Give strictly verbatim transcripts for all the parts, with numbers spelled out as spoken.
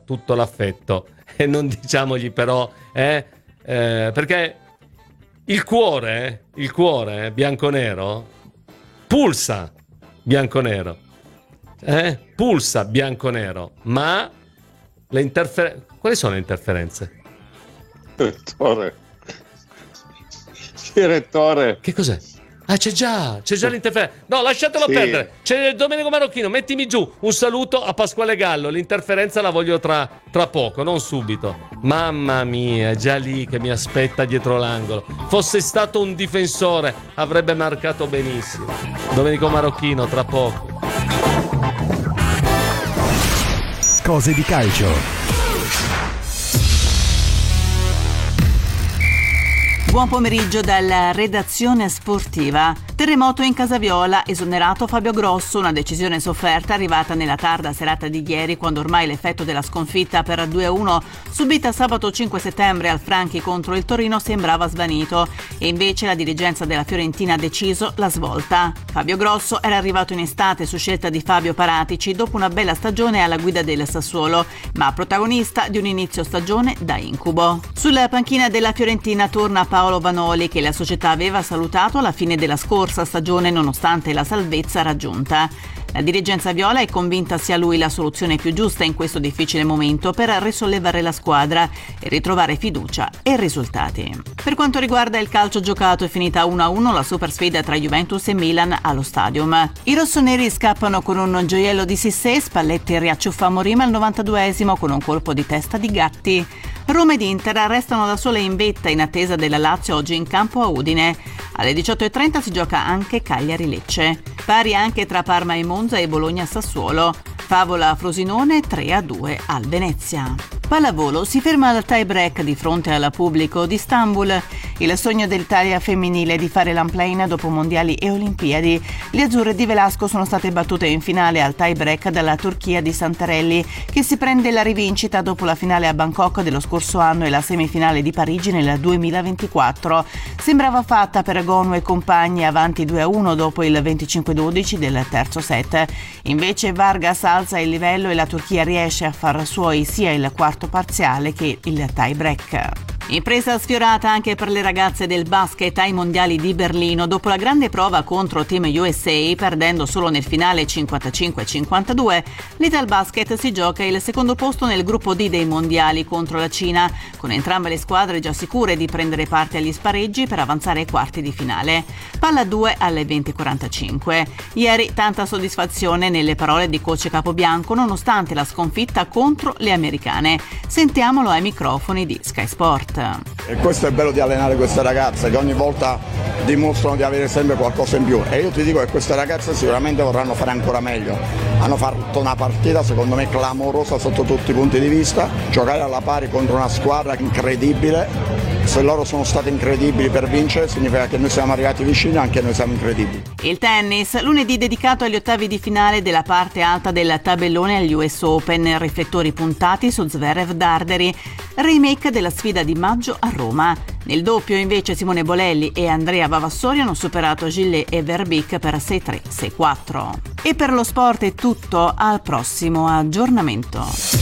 tutto l'affetto e non diciamogli però eh, eh, perché il cuore il cuore eh, bianconero pulsa bianconero eh, pulsa bianconero, ma le interferenze, quali sono le interferenze? Rettore Rettore che cos'è? Ah, c'è già, c'è già l'interferenza. No, lasciatelo sì. perdere. C'è Domenico Marocchino, mettimi giù un saluto a Pasquale Gallo. L'interferenza la voglio tra, tra poco, non subito. Mamma mia, è già lì che mi aspetta dietro l'angolo. Fosse stato un difensore, avrebbe marcato benissimo. Domenico Marocchino, tra poco. Cose di calcio. Buon pomeriggio dalla redazione sportiva. Terremoto in Casaviola, esonerato Fabio Grosso, una decisione sofferta arrivata nella tarda serata di ieri, quando ormai l'effetto della sconfitta per due a uno subita sabato cinque settembre al Franchi contro il Torino sembrava svanito, e invece la dirigenza della Fiorentina ha deciso la svolta. Fabio Grosso era arrivato in estate su scelta di Fabio Paratici dopo una bella stagione alla guida del Sassuolo, ma protagonista di un inizio stagione da incubo. Sulla panchina della Fiorentina torna Paolo Vanoli, che la società aveva salutato alla fine della scorsa stagione nonostante la salvezza raggiunta. La dirigenza viola è convinta sia lui la soluzione più giusta in questo difficile momento per risollevare la squadra e ritrovare fiducia e risultati. Per quanto riguarda il calcio giocato, è finita uno a uno la super sfida tra Juventus e Milan allo Stadium. I rossoneri scappano con un gioiello di Sissé, Spalletti riacciuffa Morima al novantaduesimo con un colpo di testa di Gatti. Roma ed Inter restano da sole in vetta in attesa della Lazio oggi in campo a Udine. Alle diciotto e trenta si gioca anche Cagliari-Lecce. Pari anche tra Parma e Monza e Bologna-Sassuolo. Favola-Frosinone tre a due al Venezia. Pallavolo si ferma al tie break di fronte al pubblico di Istanbul. Il sogno dell'Italia femminile è di fare l'unplane dopo mondiali e olimpiadi. Le azzurre di Velasco sono state battute in finale al tie break dalla Turchia di Santarelli, che si prende la rivincita dopo la finale a Bangkok dello scorso anno e la semifinale di Parigi nel duemilaventiquattro. Sembrava fatta per Gonu e compagni, avanti due a uno dopo il venticinque dodici del terzo set. Invece Vargas alza il livello e la Turchia riesce a far suoi sia il quarto parziale che il tie break. Impresa sfiorata anche per le ragazze del basket ai mondiali di Berlino dopo la grande prova contro Team U S A, perdendo solo nel finale cinquantacinque a cinquantadue. l'Italbasket si gioca il secondo posto nel gruppo D dei mondiali contro la Cina, con entrambe le squadre già sicure di prendere parte agli spareggi per avanzare ai quarti di finale. Palla due alle venti e quarantacinque. Ieri tanta soddisfazione nelle parole di coach Capobianco nonostante la sconfitta contro le americane. Sentiamolo ai microfoni di Sky Sport. E questo è bello di allenare queste ragazze, che ogni volta dimostrano di avere sempre qualcosa in più, e io ti dico che queste ragazze sicuramente vorranno fare ancora meglio. Hanno fatto una partita secondo me clamorosa sotto tutti i punti di vista, giocare alla pari contro una squadra incredibile. Se loro sono stati incredibili per vincere, significa che noi siamo arrivati vicini, anche noi siamo incredibili. Il tennis, lunedì dedicato agli ottavi di finale della parte alta del tabellone agli U S Open, riflettori puntati su Zverev Darderi, remake della sfida di maggio a Roma. Nel doppio invece Simone Bolelli e Andrea Vavassori hanno superato Gillet e Verbeek per sei tre sei quattro. E per lo sport è tutto, al prossimo aggiornamento.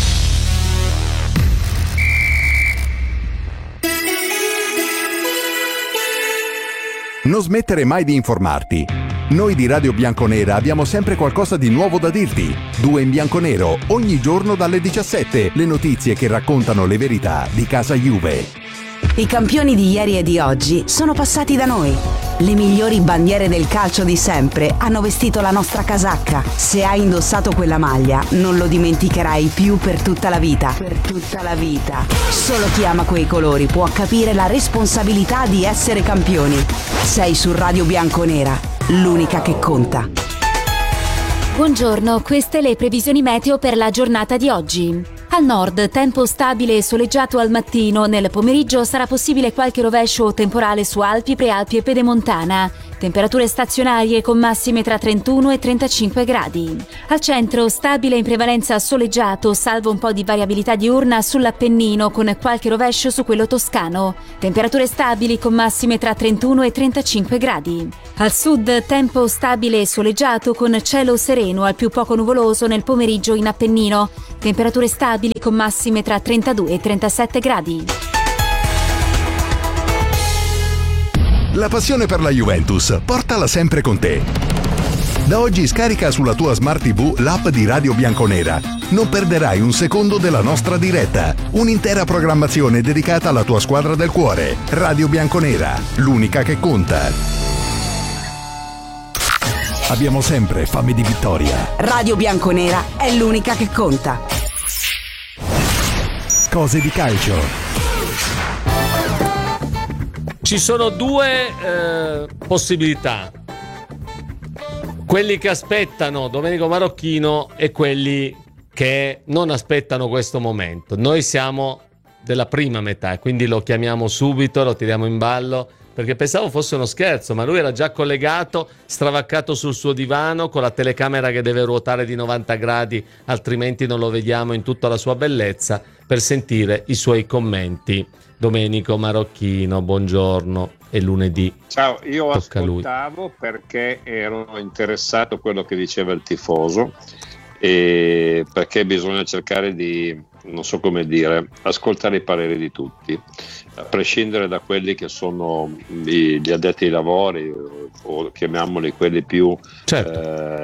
Non smettere mai di informarti. Noi di Radio Bianconera abbiamo sempre qualcosa di nuovo da dirti. Due in bianconero, ogni giorno dalle diciassette, le notizie che raccontano le verità di casa Juve. I campioni di ieri e di oggi sono passati da noi. Le migliori bandiere del calcio di sempre hanno vestito la nostra casacca. Se hai indossato quella maglia, non lo dimenticherai più per tutta la vita. Per tutta la vita. Solo chi ama quei colori può capire la responsabilità di essere campioni. Sei su Radio Bianconera, l'unica che conta. Buongiorno, queste le previsioni meteo per la giornata di oggi. Al nord, tempo stabile e soleggiato al mattino. Nel pomeriggio sarà possibile qualche rovescio o temporale su Alpi, Prealpi e Pedemontana. temperature stazionarie con massime tra trentuno e trentacinque gradi. Al centro stabile in prevalenza soleggiato, salvo un po' di variabilità diurna sull'Appennino con qualche rovescio su quello toscano. Temperature stabili con massime tra trentuno e trentacinque gradi. Al sud tempo stabile e soleggiato con cielo sereno al più poco nuvoloso nel pomeriggio in Appennino. Temperature stabili con massime tra trentadue e trentasette gradi. La passione per la Juventus, portala sempre con te. Da oggi scarica sulla tua Smart tivù l'app di Radio Bianconera. Non perderai un secondo della nostra diretta. Un'intera programmazione dedicata alla tua squadra del cuore. Radio Bianconera, l'unica che conta. Abbiamo sempre fame di vittoria. Radio Bianconera è l'unica che conta. Cose di calcio. Ci sono due eh, possibilità. Quelli che aspettano Domenico Marocchino e quelli che non aspettano questo momento. Noi siamo della prima metà, quindi lo chiamiamo subito, lo tiriamo in ballo, perché pensavo fosse uno scherzo, ma lui era già collegato, stravaccato sul suo divano con la telecamera che deve ruotare di novanta gradi, altrimenti non lo vediamo in tutta la sua bellezza, per sentire i suoi commenti. Domenico Marocchino, buongiorno, è lunedì. Ciao, io Tocca ascoltavo lui. perché ero interessato a quello che diceva il tifoso, e perché bisogna cercare di, non so come dire, ascoltare i pareri di tutti, a prescindere da quelli che sono gli, gli addetti ai lavori, o, o chiamiamoli quelli più... Certo.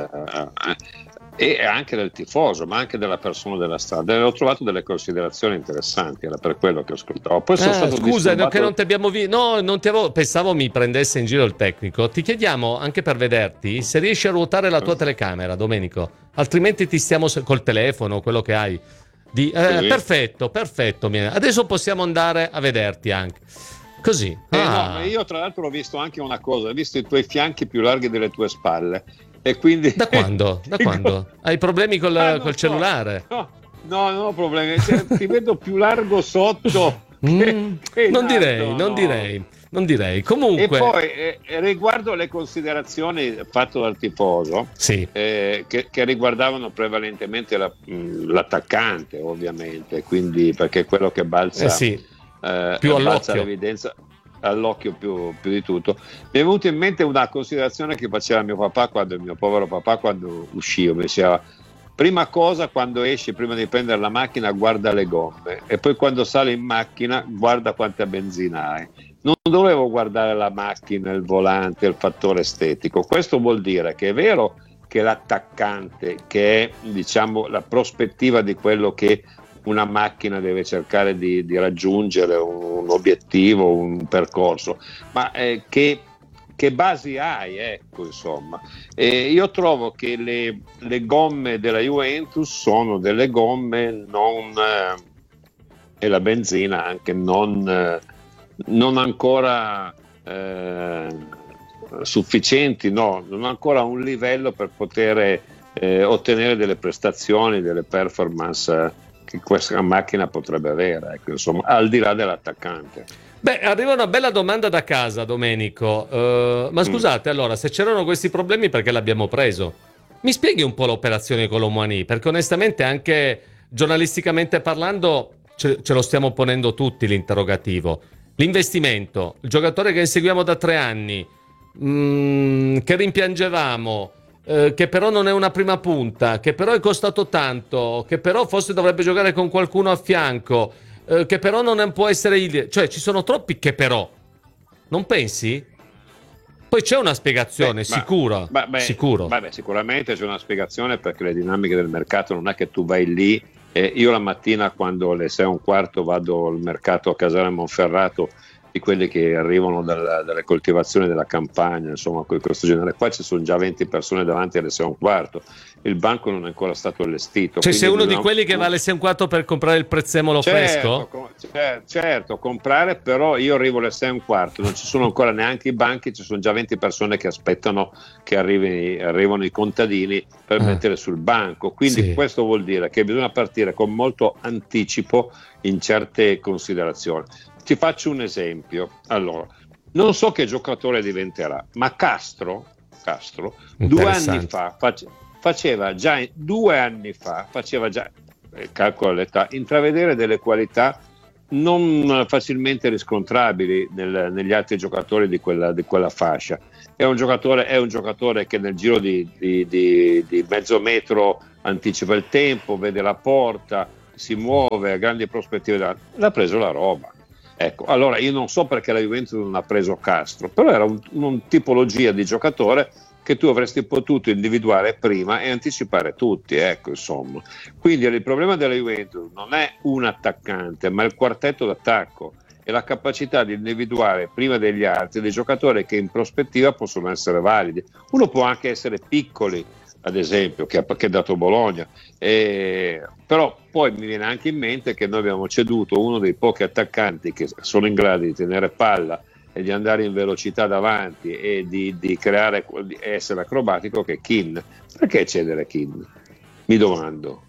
Eh, e anche del tifoso, ma anche della persona della strada. E ho trovato delle considerazioni interessanti, era per quello che ascoltavo. Poi sono eh, stato scusa, disturbato... che non ti abbiamo visto. No, non ti avevo... pensavo mi prendesse in giro il tecnico. Ti chiediamo, anche per vederti, se riesci a ruotare la tua telecamera, Domenico. Altrimenti ti stiamo col telefono, quello che hai. Di... Eh, sì. Perfetto, perfetto. Adesso possiamo andare a vederti anche. Così. Eh, ah. no, ma io tra l'altro ho visto anche una cosa, ho visto i tuoi fianchi più larghi delle tue spalle. E quindi... Da quando? Da quando? Hai problemi col, ah, col so. cellulare? No, no, non ho problemi. Cioè, ti vedo più largo sotto. Mm, che, che non alto, direi, non no. direi, non direi. Comunque. E poi eh, riguardo le considerazioni fatte dal tifoso, sì. eh, che, che riguardavano prevalentemente la, mh, l'attaccante, ovviamente, quindi perché è quello che balza, eh sì, eh, più balza all'occhio. l'evidenza. All'occhio più, più di tutto. Mi è venuta in mente una considerazione che faceva mio papà, quando il mio povero papà quando uscivo, mi diceva: prima cosa, quando esci, prima di prendere la macchina, guarda le gomme, e poi quando sali in macchina guarda quanta benzina hai. Non dovevo guardare la macchina, il volante, il fattore estetico. Questo vuol dire che è vero che l'attaccante, che è, diciamo, la prospettiva di quello che una macchina deve cercare di, di raggiungere, un obiettivo, un percorso, ma eh, che, che basi hai, ecco, insomma. E io trovo che le, le gomme della Juventus sono delle gomme non eh, e la benzina anche non, eh, non ancora eh, sufficienti, no, non ancora a un livello per poter eh, ottenere delle prestazioni, delle performance eh, che questa macchina potrebbe avere, ecco, insomma, al di là dell'attaccante. Beh, arriva una bella domanda da casa, Domenico. Uh, ma scusate, mm. allora, se c'erano questi problemi, perché l'abbiamo preso? Mi spieghi un po' l'operazione Colomani? Perché onestamente, anche giornalisticamente parlando, ce, ce lo stiamo ponendo tutti l'interrogativo. L'investimento, il giocatore che inseguiamo da tre anni, mh, che rimpiangevamo, eh, che però non è una prima punta, che però è costato tanto, che però forse dovrebbe giocare con qualcuno a fianco, eh, che però non può essere il... Cioè, ci sono troppi che però. Non pensi? Poi c'è una spiegazione, beh, sicura, ma, beh, sicuro. Vabbè, sicuramente c'è una spiegazione, perché le dinamiche del mercato non è che tu vai lì. Eh, io la mattina, quando alle sei e un quarto vado al mercato a Casale Monferrato, di quelli che arrivano dalla, dalle coltivazioni della campagna, insomma, questo genere qua, ci sono già venti persone davanti alle sei e un quarto, il banco non è ancora stato allestito. Cioè, sei uno bisogna... di quelli che va alle sei e un quarto per comprare il prezzemolo certo, fresco? Com- certo, certo, comprare, però io arrivo alle sei e un quarto, non ci sono ancora neanche i banchi, ci sono già venti persone che aspettano che arrivi, arrivano i contadini per ah. mettere sul banco, quindi sì. Questo vuol dire che bisogna partire con molto anticipo in certe considerazioni. Ti faccio un esempio. Allora, non so che giocatore diventerà, ma Castro, Castro due anni fa face, faceva già due anni fa faceva già eh, calcola l'età, intravedere delle qualità non facilmente riscontrabili nel, negli altri giocatori di quella, di quella fascia. È un giocatore, è un giocatore che nel giro di, di, di, di mezzo metro anticipa il tempo, vede la porta, si muove, ha grandi prospettive. L'ha preso la roba. Ecco, allora io non so perché la Juventus non ha preso Castro, però era un, un tipologia di giocatore che tu avresti potuto individuare prima e anticipare tutti, ecco, insomma. Quindi il problema della Juventus non è un attaccante, ma il quartetto d'attacco e la capacità di individuare prima degli altri dei giocatori che in prospettiva possono essere validi. Uno può anche essere piccoli, ad esempio, che ha, che ha dato Bologna, e, però poi mi viene anche in mente che noi abbiamo ceduto uno dei pochi attaccanti che sono in grado di tenere palla e di andare in velocità davanti e di, di creare, di essere acrobatico, che è Kean. Perché cedere Kean? Mi domando.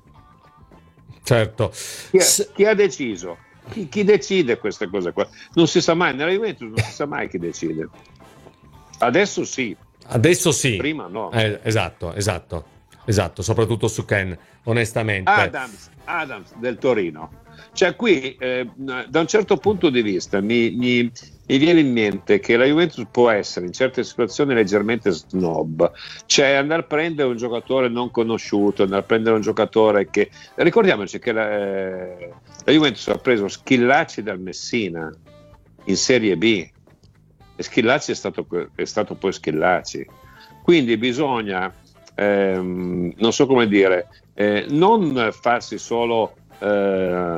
Certo. Chi, è, chi ha deciso? Chi, chi decide queste cose qua? Non si sa mai, nella Juventus non si sa mai chi decide. Adesso sì. Adesso sì. Prima no. Eh, esatto, esatto, esatto, soprattutto su Kean, onestamente. Adams, Adams del Torino. Cioè qui, eh, da un certo punto di vista, mi, mi, mi viene in mente che la Juventus può essere in certe situazioni leggermente snob, cioè andare a prendere un giocatore non conosciuto, andare a prendere un giocatore che... Ricordiamoci che la, eh, la Juventus ha preso Schillaci dal Messina in Serie B e Schillaci è stato, è stato poi Schillaci. Quindi bisogna, ehm, non so come dire, eh, non farsi solo... Eh,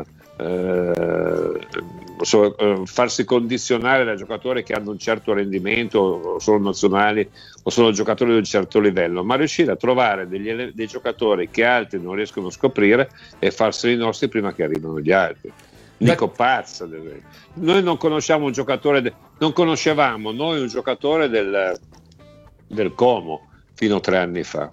eh, so, eh, farsi condizionare da giocatori che hanno un certo rendimento o sono nazionali o sono giocatori di un certo livello, ma riuscire a trovare degli, dei giocatori che altri non riescono a scoprire e farseli nostri prima che arrivino gli altri. Nico Pazza, noi non conosciamo un giocatore de, non conoscevamo noi un giocatore del, del Como fino a tre anni fa.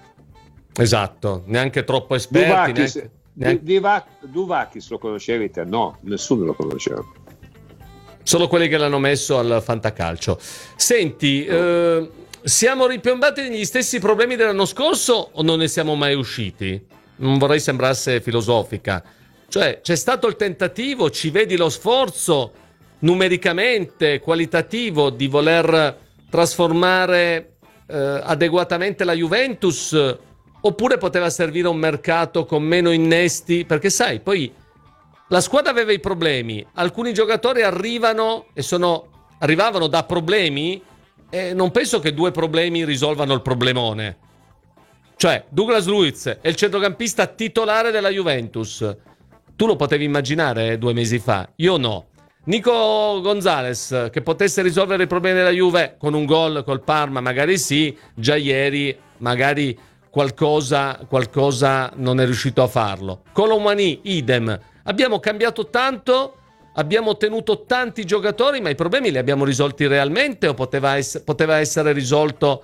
Esatto, neanche troppo esperti. Duvakis, neanche... Neanche... Divac, Duvakis lo conoscevi te? No, nessuno lo conosceva. Solo quelli che l'hanno messo al fantacalcio. Senti, no. eh, siamo ripiombati negli stessi problemi dell'anno scorso o non ne siamo mai usciti? Non vorrei sembrasse filosofica. Cioè, c'è stato il tentativo, ci vedi lo sforzo numericamente, qualitativo di voler trasformare eh, adeguatamente la Juventus, oppure poteva servire un mercato con meno innesti? Perché sai, poi la squadra aveva i problemi, alcuni giocatori arrivano e sono arrivavano da problemi e non penso che due problemi risolvano il problemone. Cioè, Douglas Luiz è il centrocampista titolare della Juventus. Tu lo potevi immaginare eh, due mesi fa? Io no. Nico Gonzalez, che potesse risolvere i problemi della Juve con un gol col Parma, magari sì, già ieri magari qualcosa, qualcosa non è riuscito a farlo. Colomani, idem. Abbiamo cambiato tanto, abbiamo ottenuto tanti giocatori, ma i problemi li abbiamo risolti realmente o poteva, ess- poteva essere risolto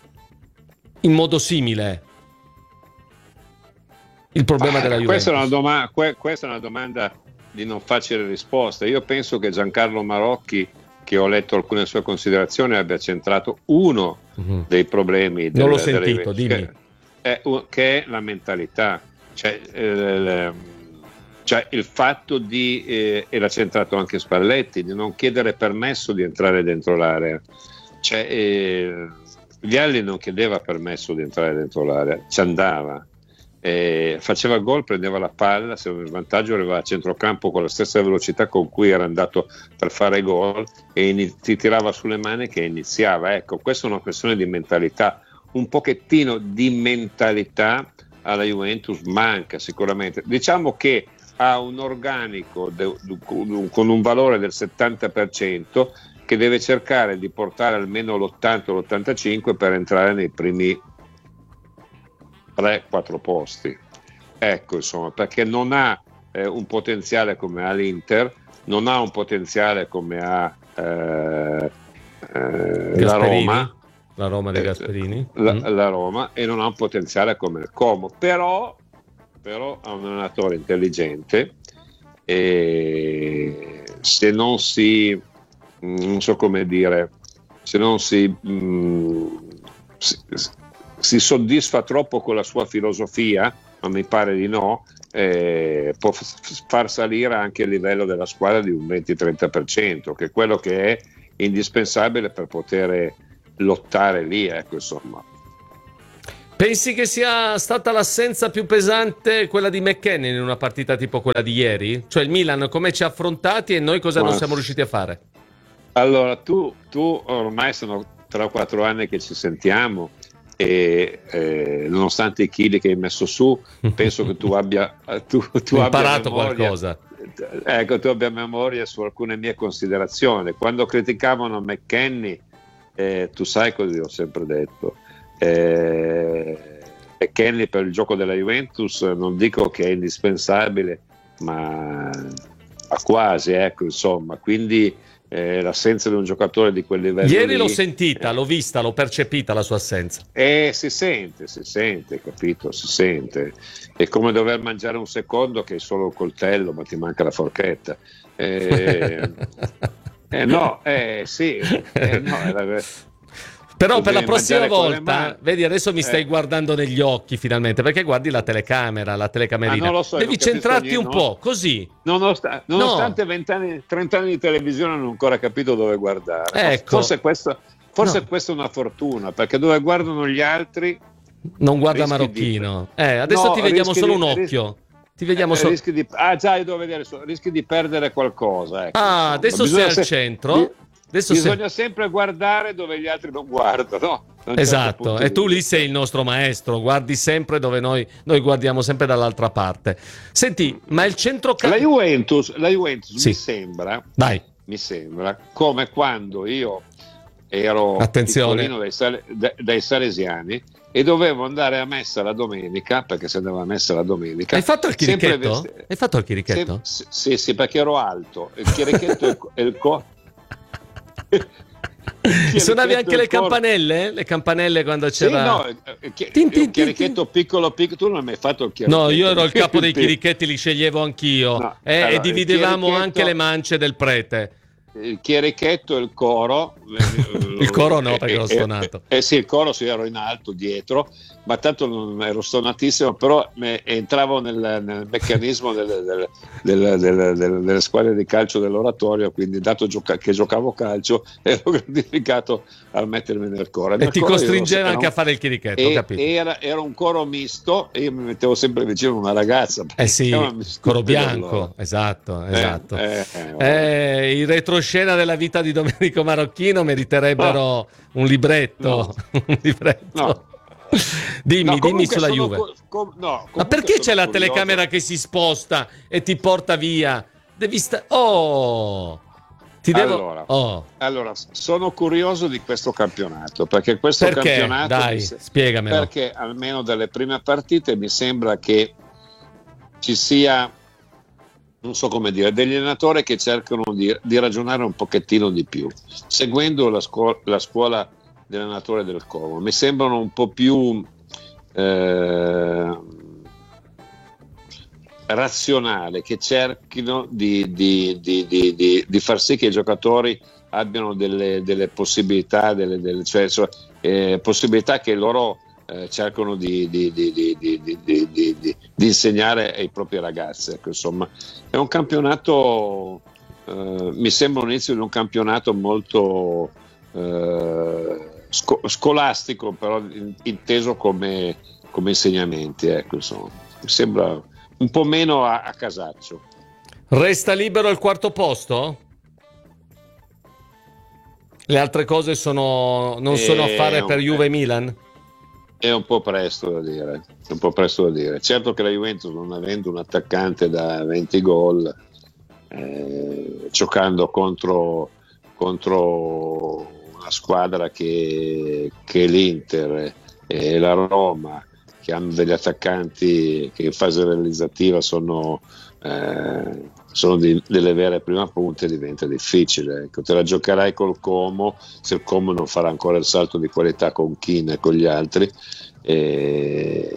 in modo simile? Il problema ah, della Juventus. Questa è, una doma- que- questa è una domanda di non facile risposta. Io penso che Giancarlo Marocchi, che ho letto alcune sue considerazioni, abbia centrato uno uh-huh. dei problemi. Del, non l'ho sentito, dimmi. Che è, che è la mentalità. Cioè, eh, cioè il fatto di, eh, e l'ha centrato anche Spalletti, di non chiedere permesso di entrare dentro l'area. Cioè, eh, Vialli non chiedeva permesso di entrare dentro l'area, ci andava. Eh, faceva gol, prendeva la palla, se aveva un svantaggio arrivava a centrocampo con la stessa velocità con cui era andato per fare gol e in- ti tirava sulle mani che iniziava. Ecco, questa è una questione di mentalità, un pochettino di mentalità alla Juventus manca sicuramente. Diciamo che ha un organico de- con un valore del settanta per cento che deve cercare di portare almeno l'ottanta l'ottantacinque per entrare nei primi tre quattro posti, ecco, insomma, perché non ha eh, un potenziale come ha l'Inter, non ha un potenziale come ha eh, eh, la Roma la Roma di Gasperini eh, la, mm. la Roma, e non ha un potenziale come il Como, però, però ha un allenatore intelligente e se non si non so come dire, se non si, mh, si, si soddisfa troppo con la sua filosofia, ma mi pare di no, eh, può f- far salire anche il livello della squadra di un venti-trenta per cento, che è quello che è indispensabile per poter lottare lì, ecco, insomma. Pensi che sia stata l'assenza più pesante quella di McKennie in una partita tipo quella di ieri? Cioè il Milan come ci ha affrontati e noi cosa Ma... non siamo riusciti a fare? Allora, tu, tu ormai sono tre o quattro anni che ci sentiamo e eh, nonostante i chili che hai messo su, penso che tu abbia tu, tu Ho imparato abbia memoria, qualcosa. Ecco, tu abbia memoria su alcune mie considerazioni. Quando criticavano McKennie, eh, tu sai cosa io ho sempre detto. Eh, McKennie per il gioco della Juventus non dico che è indispensabile, ma, ma quasi, ecco, insomma, quindi eh, l'assenza di un giocatore di quel livello ieri lì, l'ho sentita, eh, l'ho vista, l'ho percepita la sua assenza, e si sente, si sente, capito, si sente. È come dover mangiare un secondo che hai solo il coltello ma ti manca la forchetta. eh, eh, no, eh, sì, eh, no, è la... Però per la prossima volta, vedi, adesso mi stai eh. guardando negli occhi finalmente, perché guardi la telecamera, la telecamerina. Ah, non lo so, devi centrarti un no? po', così. Nonost- nonostante vent'anni, no. trenta anni di televisione non ho ancora capito dove guardare. Ecco. Forse, questo, forse no. questa è una fortuna, perché dove guardano gli altri... Non guarda Marocchino. Di... Eh, adesso no, ti vediamo solo di, un occhio. Rischi... Ti vediamo eh, solo... rischi di... Ah già, io devo vedere, rischi di perdere qualcosa. Ecco, ah, insomma. adesso Bisogna sei al se... centro... Adesso bisogna sei... sempre guardare dove gli altri non guardano. No? Esatto, certo e tu lì sei il nostro maestro, guardi sempre dove noi, noi guardiamo sempre dall'altra parte. Senti, ma il centrocampo... La Juventus, la Juventus sì. mi sembra, Vai. mi sembra come quando io ero piccolino dai, sale, dai salesiani e dovevo andare a messa la domenica, perché si andava a messa la domenica. Hai fatto il chirichetto? Vesti... Hai fatto il chirichetto? Sì, sì, sì, perché ero alto. Il chirichetto e il co... Suonavi anche le campanelle? Le campanelle quando c'era... Sì, no, chi- tin, tin, un chirichetto piccolo piccolo, tu non hai mai fatto il chirichetto? No, io ero il capo dei chirichetti, li sceglievo anch'io, no, eh, allora, e dividevamo chirichetto... anche le mance del prete. Il chierichetto e il coro. Il coro no, perché ero stonato. Eh, eh, sì, il coro sì, ero in alto dietro, ma tanto non ero stonatissimo, però me, entravo nel, nel meccanismo delle, delle, delle, delle, delle, delle squadre di calcio dell'oratorio, quindi dato gioca- che giocavo calcio ero gratificato a mettermi nel coro. E nel ti coro costringeva anche un... a fare il chirichetto, e, capito? Era, era un coro misto e io mi mettevo sempre vicino a una ragazza. Eh sì, coro bianco, esatto, esatto. Eh, eh, eh, il retroscena della vita di Domenico Marocchino meriterebbero no. un libretto. No. un libretto. No. Dimmi, no, dimmi sulla sono, Juve. com, no, ma perché c'è la curioso. telecamera che si sposta e ti porta via? Devi stare... Oh! Ti devo... Allora, oh. allora, sono curioso di questo campionato, perché questo perché? campionato... Dai, se... spiegamelo. Perché almeno dalle prime partite mi sembra che ci sia, non so come dire, degli allenatori che cercano di, di ragionare un pochettino di più, seguendo la, scuola, la scuola dell'allenatore del Como. Mi sembrano un po' più eh, razionali, che cerchino di, di, di, di, di, di far sì che i giocatori abbiano delle, delle possibilità, delle, delle, cioè, cioè eh, possibilità che loro eh, cercano di, di, di, di, di, di, di, di, di insegnare ai propri ragazzi. Ecco, insomma, è un campionato, eh, mi sembra un inizio di un campionato molto eh, sco- scolastico, però inteso come, come insegnamenti. Ecco, insomma, mi sembra un po' meno a, a casaccio. Resta libero il quarto posto? Le altre cose sono non sono affare per Juve e Milan? È un po' presto da dire, è un po' presto da dire. Certo che la Juventus, non avendo un attaccante da venti gol, eh, giocando contro, contro una squadra che, che è l'Inter e la Roma, che hanno degli attaccanti che in fase realizzativa sono, eh, sono di, delle vere prima punte, diventa difficile. Ecco, te la giocherai col Como, se il Como non farà ancora il salto di qualità con Keane e con gli altri. E...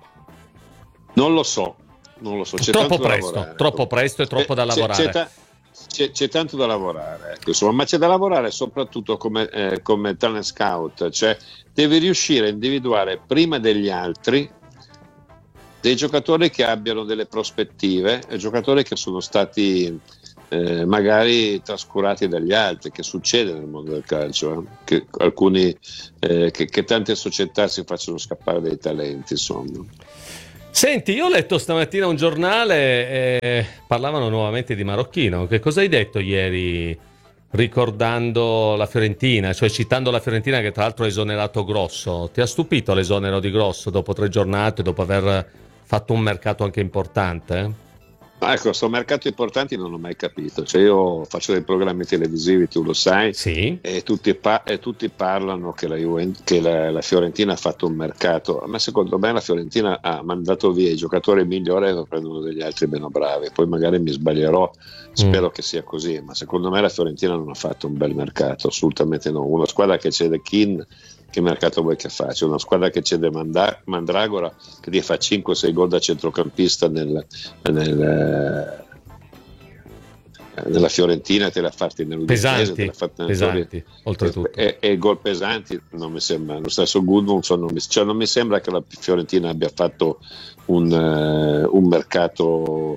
non lo so, non lo so. C'è troppo tanto presto, da lavorare. troppo presto e troppo da c'è, lavorare. C'è, ta- c'è, c'è tanto da lavorare, ecco, insomma, ma c'è da lavorare soprattutto come, eh, come talent scout, cioè devi riuscire a individuare prima degli altri dei giocatori che abbiano delle prospettive e giocatori che sono stati eh, magari trascurati dagli altri, che succede nel mondo del calcio, eh? che alcuni eh, che, che tante società si facciano scappare dei talenti, insomma. Senti, io ho letto stamattina un giornale e parlavano nuovamente di Marocchino. Che cosa hai detto ieri ricordando la Fiorentina, cioè citando la Fiorentina che tra l'altro ha esonerato Grosso? Ti ha stupito l'esonero di Grosso dopo tre giornate, dopo aver fatto un mercato anche importante? Eh? Ah, ecco, sto mercato importanti non ho mai capito, cioè io faccio dei programmi televisivi, tu lo sai, sì. e, tutti pa- e tutti parlano che, la, Juve- che la, la Fiorentina ha fatto un mercato, ma secondo me la Fiorentina ha mandato via i giocatori migliori e lo prendono degli altri meno bravi, poi magari mi sbaglierò, spero mm. che sia così, ma secondo me la Fiorentina non ha fatto un bel mercato, assolutamente no. Una squadra che cede Keane, che mercato vuoi che faccia? Una squadra che cede Manda- Mandragora, che ti fa cinque sei gol da centrocampista nel, nel, nella Fiorentina, te l'ha fatti nell'Udinese, pesanti, te l'ha fatti pesanti oltretutto, e, e gol pesanti non mi sembra. Lo stesso Gudmundsson, non mi, cioè non mi sembra che la Fiorentina abbia fatto un, uh, un mercato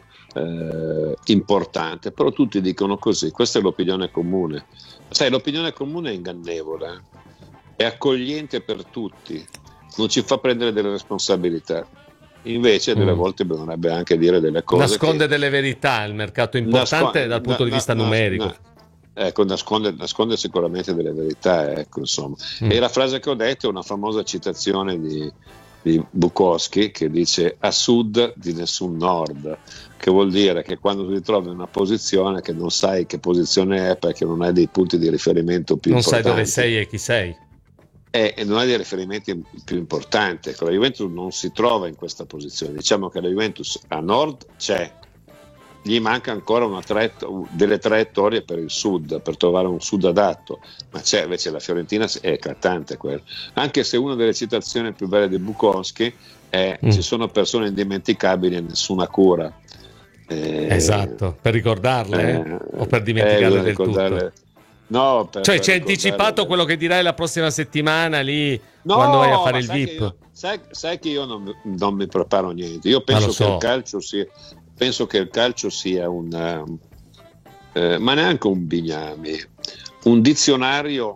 uh, importante, però tutti dicono così, questa è l'opinione comune. Sai, l'opinione comune è ingannevole, è accogliente per tutti, non ci fa prendere delle responsabilità, invece delle mm. volte bisognerebbe anche dire delle cose, nasconde che... delle verità, il mercato importante Nascon- dal punto na- di vista na- numerico na- ecco, nasconde, nasconde sicuramente delle verità, ecco, insomma. Mm. E la frase che ho detto è una famosa citazione di, di Bukowski che dice: a sud di nessun nord, che vuol dire che quando ti trovi in una posizione che non sai che posizione è perché non hai dei punti di riferimento più non importanti, sai dove sei e chi sei, e non ha dei riferimenti più importanti. Ecco, la Juventus non si trova in questa posizione. Diciamo che la Juventus a nord c'è, gli manca ancora una traett- delle traiettorie per il sud, per trovare un sud adatto, ma c'è. Invece la Fiorentina è eclatante quello, anche se una delle citazioni più belle di Bukowski è mm. ci sono persone indimenticabili e nessuna cura. Eh, esatto, per ricordarle eh, o per dimenticarle eh, del tutto. No, per, cioè per ci hai anticipato quello che dirai la prossima settimana lì, no, quando vai a fare il V I P. Io, sai, sai che io non, non mi preparo niente. Io penso so. che il calcio sia, penso che il calcio sia un, eh, ma neanche un bignami, un dizionario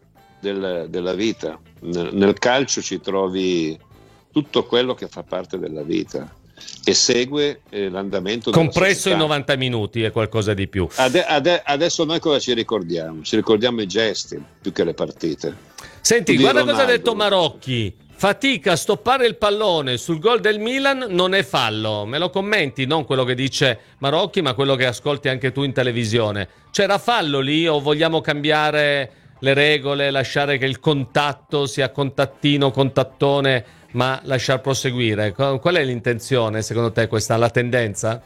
del, della vita. Nel, nel calcio ci trovi tutto quello che fa parte della vita e segue eh, l'andamento compresso in novanta minuti e qualcosa di più. Ade- ade- adesso noi cosa ci ricordiamo? Ci ricordiamo i gesti più che le partite. Senti, guarda cosa ha detto Marocchi: fatica a stoppare il pallone sul gol del Milan, non è fallo. Me lo commenti? Non quello che dice Marocchi, ma quello che ascolti anche tu in televisione. C'era fallo lì o vogliamo cambiare le regole, lasciare che il contatto sia contattino, contattone, ma lasciar proseguire? Qual è l'intenzione, secondo te, questa la tendenza?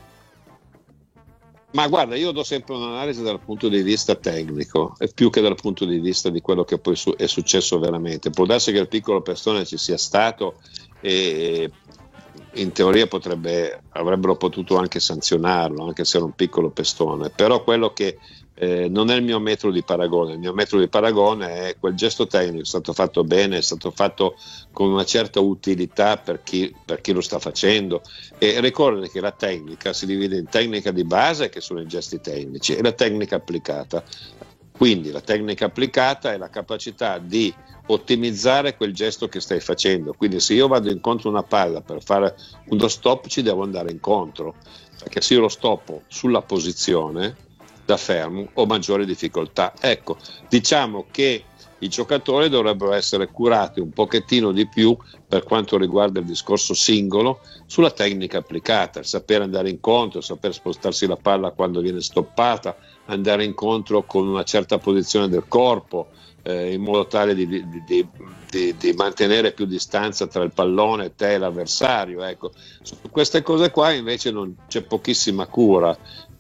Ma guarda, io do sempre un'analisi dal punto di vista tecnico e più che dal punto di vista di quello che poi su- è successo veramente. Può darsi che il piccolo pestone ci sia stato e in teoria potrebbe, avrebbero potuto anche sanzionarlo, anche se era un piccolo pestone, però quello che Eh, non è il mio metro di paragone. Il mio metro di paragone è quel gesto tecnico, è stato fatto bene, è stato fatto con una certa utilità per chi, per chi lo sta facendo, e ricordate che la tecnica si divide in tecnica di base, che sono i gesti tecnici, e la tecnica applicata. Quindi la tecnica applicata è la capacità di ottimizzare quel gesto che stai facendo. Quindi se io vado incontro a una palla per fare uno stop, ci devo andare incontro, perché se io lo stoppo sulla posizione da fermo ho maggiori difficoltà. Ecco, diciamo che i giocatori dovrebbero essere curati un pochettino di più per quanto riguarda il discorso singolo sulla tecnica applicata, il sapere andare incontro, saper spostarsi la palla quando viene stoppata, andare incontro con una certa posizione del corpo, eh, in modo tale di, di, di, di, di mantenere più distanza tra il pallone e te e l'avversario. Ecco, su queste cose qua invece non c'è pochissima cura,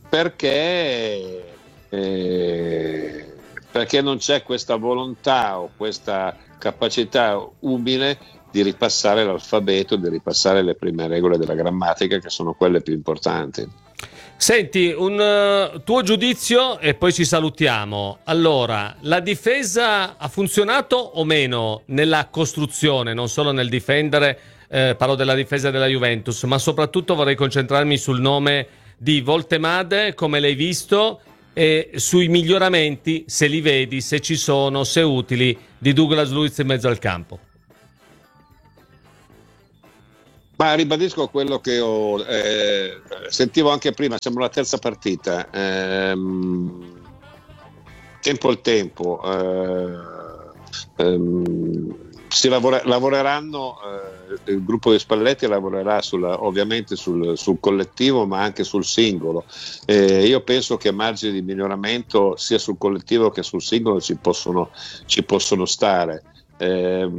perché eh, perché non c'è questa volontà o questa capacità umile di ripassare l'alfabeto, di ripassare le prime regole della grammatica, che sono quelle più importanti. Senti, un uh, tuo giudizio e poi ci salutiamo. Allora, la difesa ha funzionato o meno nella costruzione, non solo nel difendere, eh, parlo della difesa della Juventus, ma soprattutto vorrei concentrarmi sul nome di Voltemade, come l'hai visto, e sui miglioramenti, se li vedi, se ci sono, se utili, di Douglas Luiz in mezzo al campo. Ma ribadisco quello che ho eh, sentivo anche prima, siamo alla terza partita, ehm, tempo al tempo, eh, ehm, si lavora, lavoreranno, eh, il gruppo di Spalletti lavorerà sulla, ovviamente sul, sul collettivo ma anche sul singolo. Eh, io penso che margini di miglioramento sia sul collettivo che sul singolo ci possono, ci possono stare. Eh,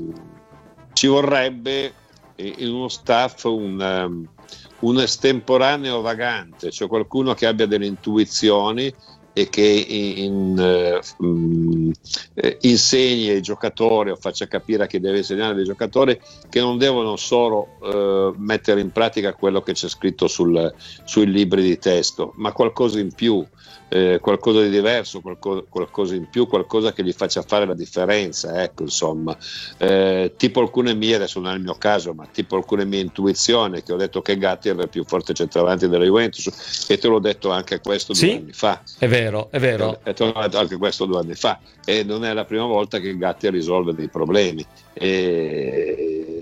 ci vorrebbe in uno staff un, um, un estemporaneo vagante, cioè qualcuno che abbia delle intuizioni e che in, uh, um, eh, insegni ai giocatori o faccia capire a chi deve insegnare ai giocatori che non devono solo uh, mettere in pratica quello che c'è scritto sul, sui libri di testo, ma qualcosa in più. Eh, qualcosa di diverso, qualcosa, qualcosa in più, qualcosa che gli faccia fare la differenza, ecco, insomma, eh, tipo alcune mie, adesso non è il mio caso, ma tipo alcune mie intuizioni, che ho detto che Gatti era il più forte centravanti della Juventus, e te l'ho detto anche questo due sì, anni fa. È vero, è vero. E te l'ho detto anche questo due anni fa, e non è la prima volta che Gatti risolve dei problemi. E...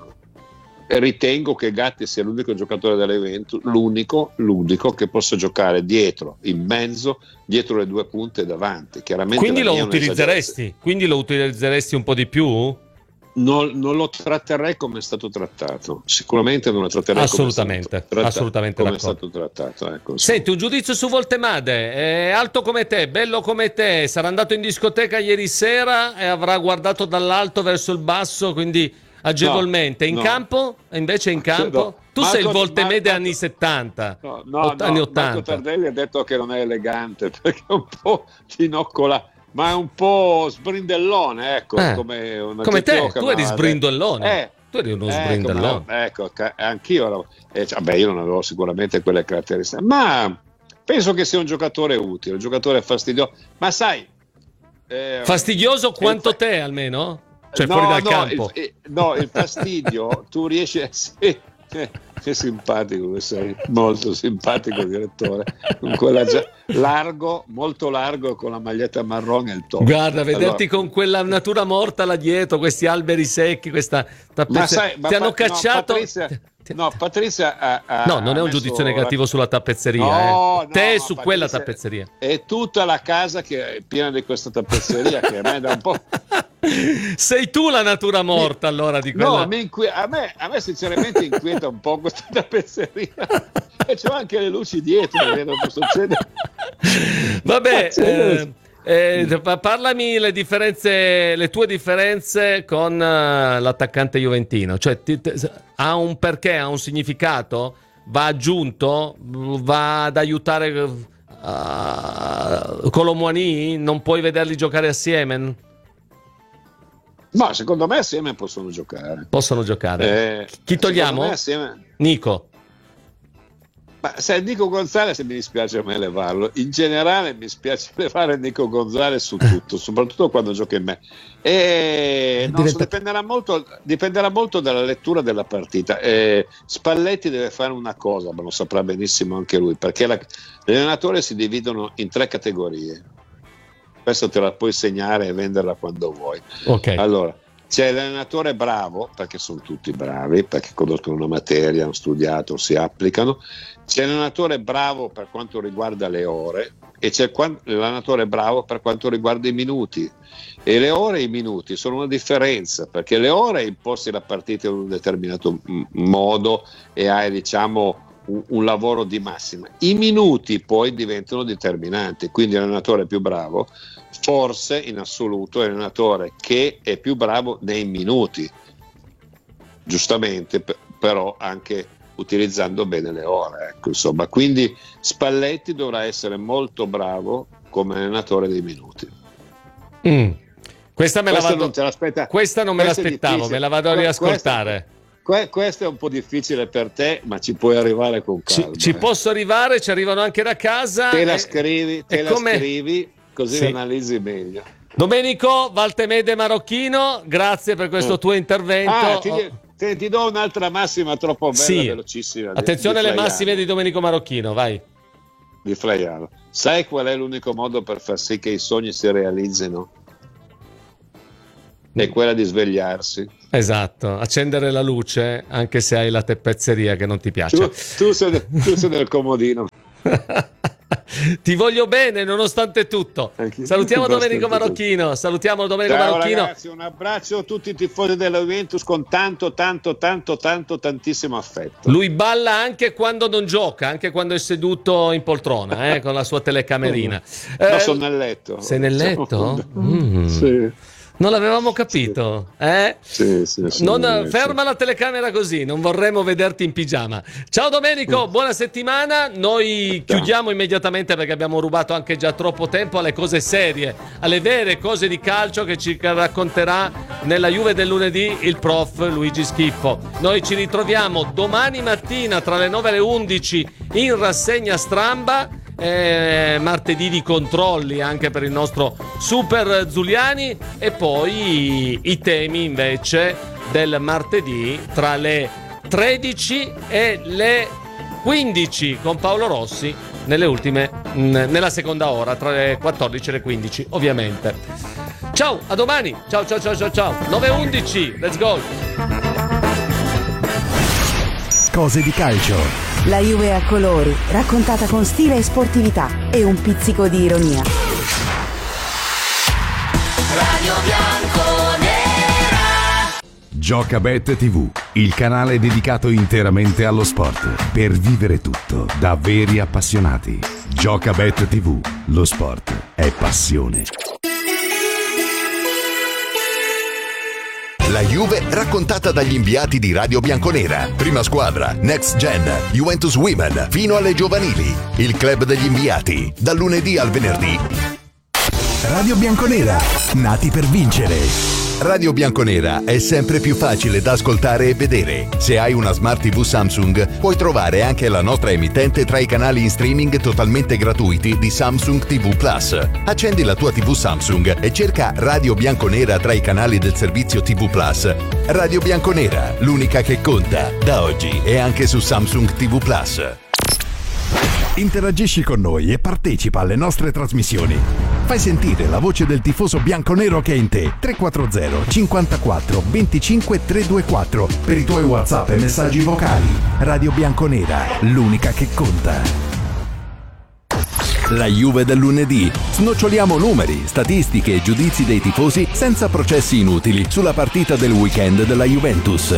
ritengo che Gatti sia l'unico giocatore della Juventus, l'unico, l'unico che possa giocare dietro, in mezzo, dietro le due punte e davanti. Chiaramente quindi lo utilizzeresti? Quindi lo utilizzeresti un po' di più? Non, non lo tratterrei come è stato trattato. Sicuramente non lo tratterei assolutamente, come è stato trattato. Assolutamente come è stato trattato, ecco. Senti, un giudizio su Voltemade, è alto come te, bello come te, sarà andato in discoteca ieri sera e avrà guardato dall'alto verso il basso, quindi agevolmente. No, in no. campo? Invece in campo? No. Tu Marco, sei il Voltemade Marco, anni settanta, no, no, ott- no, anni ottanta. Marco Tardelli ha detto che non è elegante perché è un po' tinoccola, ma è un po' sbrindellone, ecco, eh, come una come te, tu eri ma... sbrindellone. Eh, tu eri uno ecco, sbrindellone. Ma, ecco, anch'io ero, eh, cioè, beh, io non avevo sicuramente quelle caratteristiche, ma penso che sia un giocatore utile, un giocatore fastidioso, ma sai... Eh, fastidioso quanto il... te almeno? Cioè no, fuori dal no, campo. Il, no, il fastidio, tu riesci a... Sì, che simpatico che sei, molto simpatico direttore, con quella già, largo, molto largo, con la maglietta marrone e il top. Guarda, vederti allora, con quella natura morta là dietro, questi alberi secchi, questa tappezzeria, ti hanno cacciato... No, Patrizia, no, Patrizia ha, ha, no, non è un messo... giudizio negativo sulla tappezzeria, no, eh. te no, su Patrizia, quella tappezzeria. È tutta la casa che è piena di questa tappezzeria che a me da un po'... Sei tu la natura morta allora di quella... No, mi inqui... a, me, a me sinceramente inquieta un po' questa tappezzeria e c'ho anche le luci dietro, vedo che succede. Vabbè, eh, eh, parlami le differenze, le tue differenze con uh, l'attaccante juventino, cioè ti, ti, ha un perché, ha un significato, va aggiunto, va ad aiutare uh, Colomouani, non puoi vederli giocare assieme? Ma secondo me assieme possono giocare. Possono giocare. Eh, Chi togliamo? Assieme... Nico. Ma se Nico Gonzalez mi dispiace a me levarlo. In generale mi spiace levare Nico Gonzalez su tutto, soprattutto quando gioca in me. E non Diventa... so, dipenderà, molto, dipenderà molto dalla lettura della partita. Eh, Spalletti deve fare una cosa, ma lo saprà benissimo anche lui, perché la... gli allenatori si dividono in tre categorie. Questo te la puoi segnare e venderla quando vuoi. Okay. Allora, c'è l'allenatore bravo, perché sono tutti bravi, perché conoscono una materia, hanno studiato, si applicano. C'è l'allenatore bravo per quanto riguarda le ore e c'è l'allenatore bravo per quanto riguarda i minuti. E le ore e i minuti sono una differenza, perché le ore imposti la partita in un determinato modo e hai, diciamo, un lavoro di massima. I minuti poi diventano determinanti, quindi l'allenatore più bravo forse in assoluto è l'allenatore che è più bravo nei minuti, giustamente, però anche utilizzando bene le ore, ecco, insomma. Quindi Spalletti dovrà essere molto bravo come allenatore dei minuti. mm. Questa me questa la vado... non te l'aspetta. Questa non me l'aspettavo, me la vado a riascoltare. Questa... que- questo è un po' difficile per te, ma ci puoi arrivare con calma. Ci, ci eh. posso arrivare, ci arrivano anche da casa. Te la e- scrivi, te e la come- scrivi, così Sì. analizzi meglio. Domenico Valtemede Marocchino, grazie per questo tuo intervento. Ah, ti, Oh, te- ti do un'altra massima troppo bella, sì. velocissima. di- Attenzione di alle Flaiano, massime di Domenico Marocchino, vai. di Flaiano. Sai qual è l'unico modo per far sì che i sogni si realizzino? È quella di svegliarsi. Esatto, accendere la luce anche se hai la teppezzeria che non ti piace. Tu, tu, sei, tu sei nel comodino. Ti voglio bene nonostante tutto. Anche- Salutiamo Nonostante Domenico tutto. Marocchino. Salutiamo Domenico Ciao Marocchino. ragazzi, un abbraccio a tutti i tifosi della Juventus con tanto, tanto, tanto, tanto, tantissimo affetto. Lui balla anche quando non gioca, anche quando è seduto in poltrona, eh, con la sua telecamerina. No, Eh, sono nel letto. sei nel letto? Mm. Sì. Non l'avevamo capito, eh? Sì, sì, sono Non, nel letto. ferma la telecamera così, non vorremmo vederti in pigiama. Ciao Domenico, buona settimana. Noi Ciao. chiudiamo immediatamente perché abbiamo rubato anche già troppo tempo alle cose serie, alle vere cose di calcio che ci racconterà nella Juve del lunedì il prof Luigi Schiffo. Noi ci ritroviamo domani mattina tra le nove e le undici in rassegna Stramba. Eh, martedì di controlli anche per il nostro Super Zuliani e poi i temi invece del martedì tra le tredici e le quindici con Paolo Rossi nelle ultime mh, nella seconda ora tra le quattordici e le quindici ovviamente. Ciao, a domani. Ciao ciao ciao ciao ciao. nove e undici. Let's go. Cose di calcio. La Juve a colori, raccontata con stile e sportività e un pizzico di ironia. Radio Bianconera. Giocabet tivù, il canale dedicato interamente allo sport. Per vivere tutto da veri appassionati. Giocabet tivù, lo sport è passione. La Juve raccontata dagli inviati di Radio Bianconera. Prima squadra, Next Gen, Juventus Women, fino alle giovanili. Il club degli inviati, dal lunedì al venerdì. Radio Bianconera, nati per vincere. Radio Bianconera è sempre più facile da ascoltare e vedere. Se hai una Smart tivù Samsung, puoi trovare anche la nostra emittente tra i canali in streaming totalmente gratuiti di Samsung tivù Plus. Accendi la tua tivù Samsung e cerca Radio Bianconera tra i canali del servizio tivù Plus. Radio Bianconera, l'unica che conta, da oggi e anche su Samsung tivù Plus. Interagisci con noi e partecipa alle nostre trasmissioni. Fai sentire la voce del tifoso bianconero che è in te. tre quattro zero cinquantaquattro venticinque trecentoventiquattro per i tuoi WhatsApp e messaggi vocali. Radio Bianconera, l'unica che conta. La Juve del lunedì. Snoccioliamo numeri, statistiche e giudizi dei tifosi senza processi inutili sulla partita del weekend della Juventus.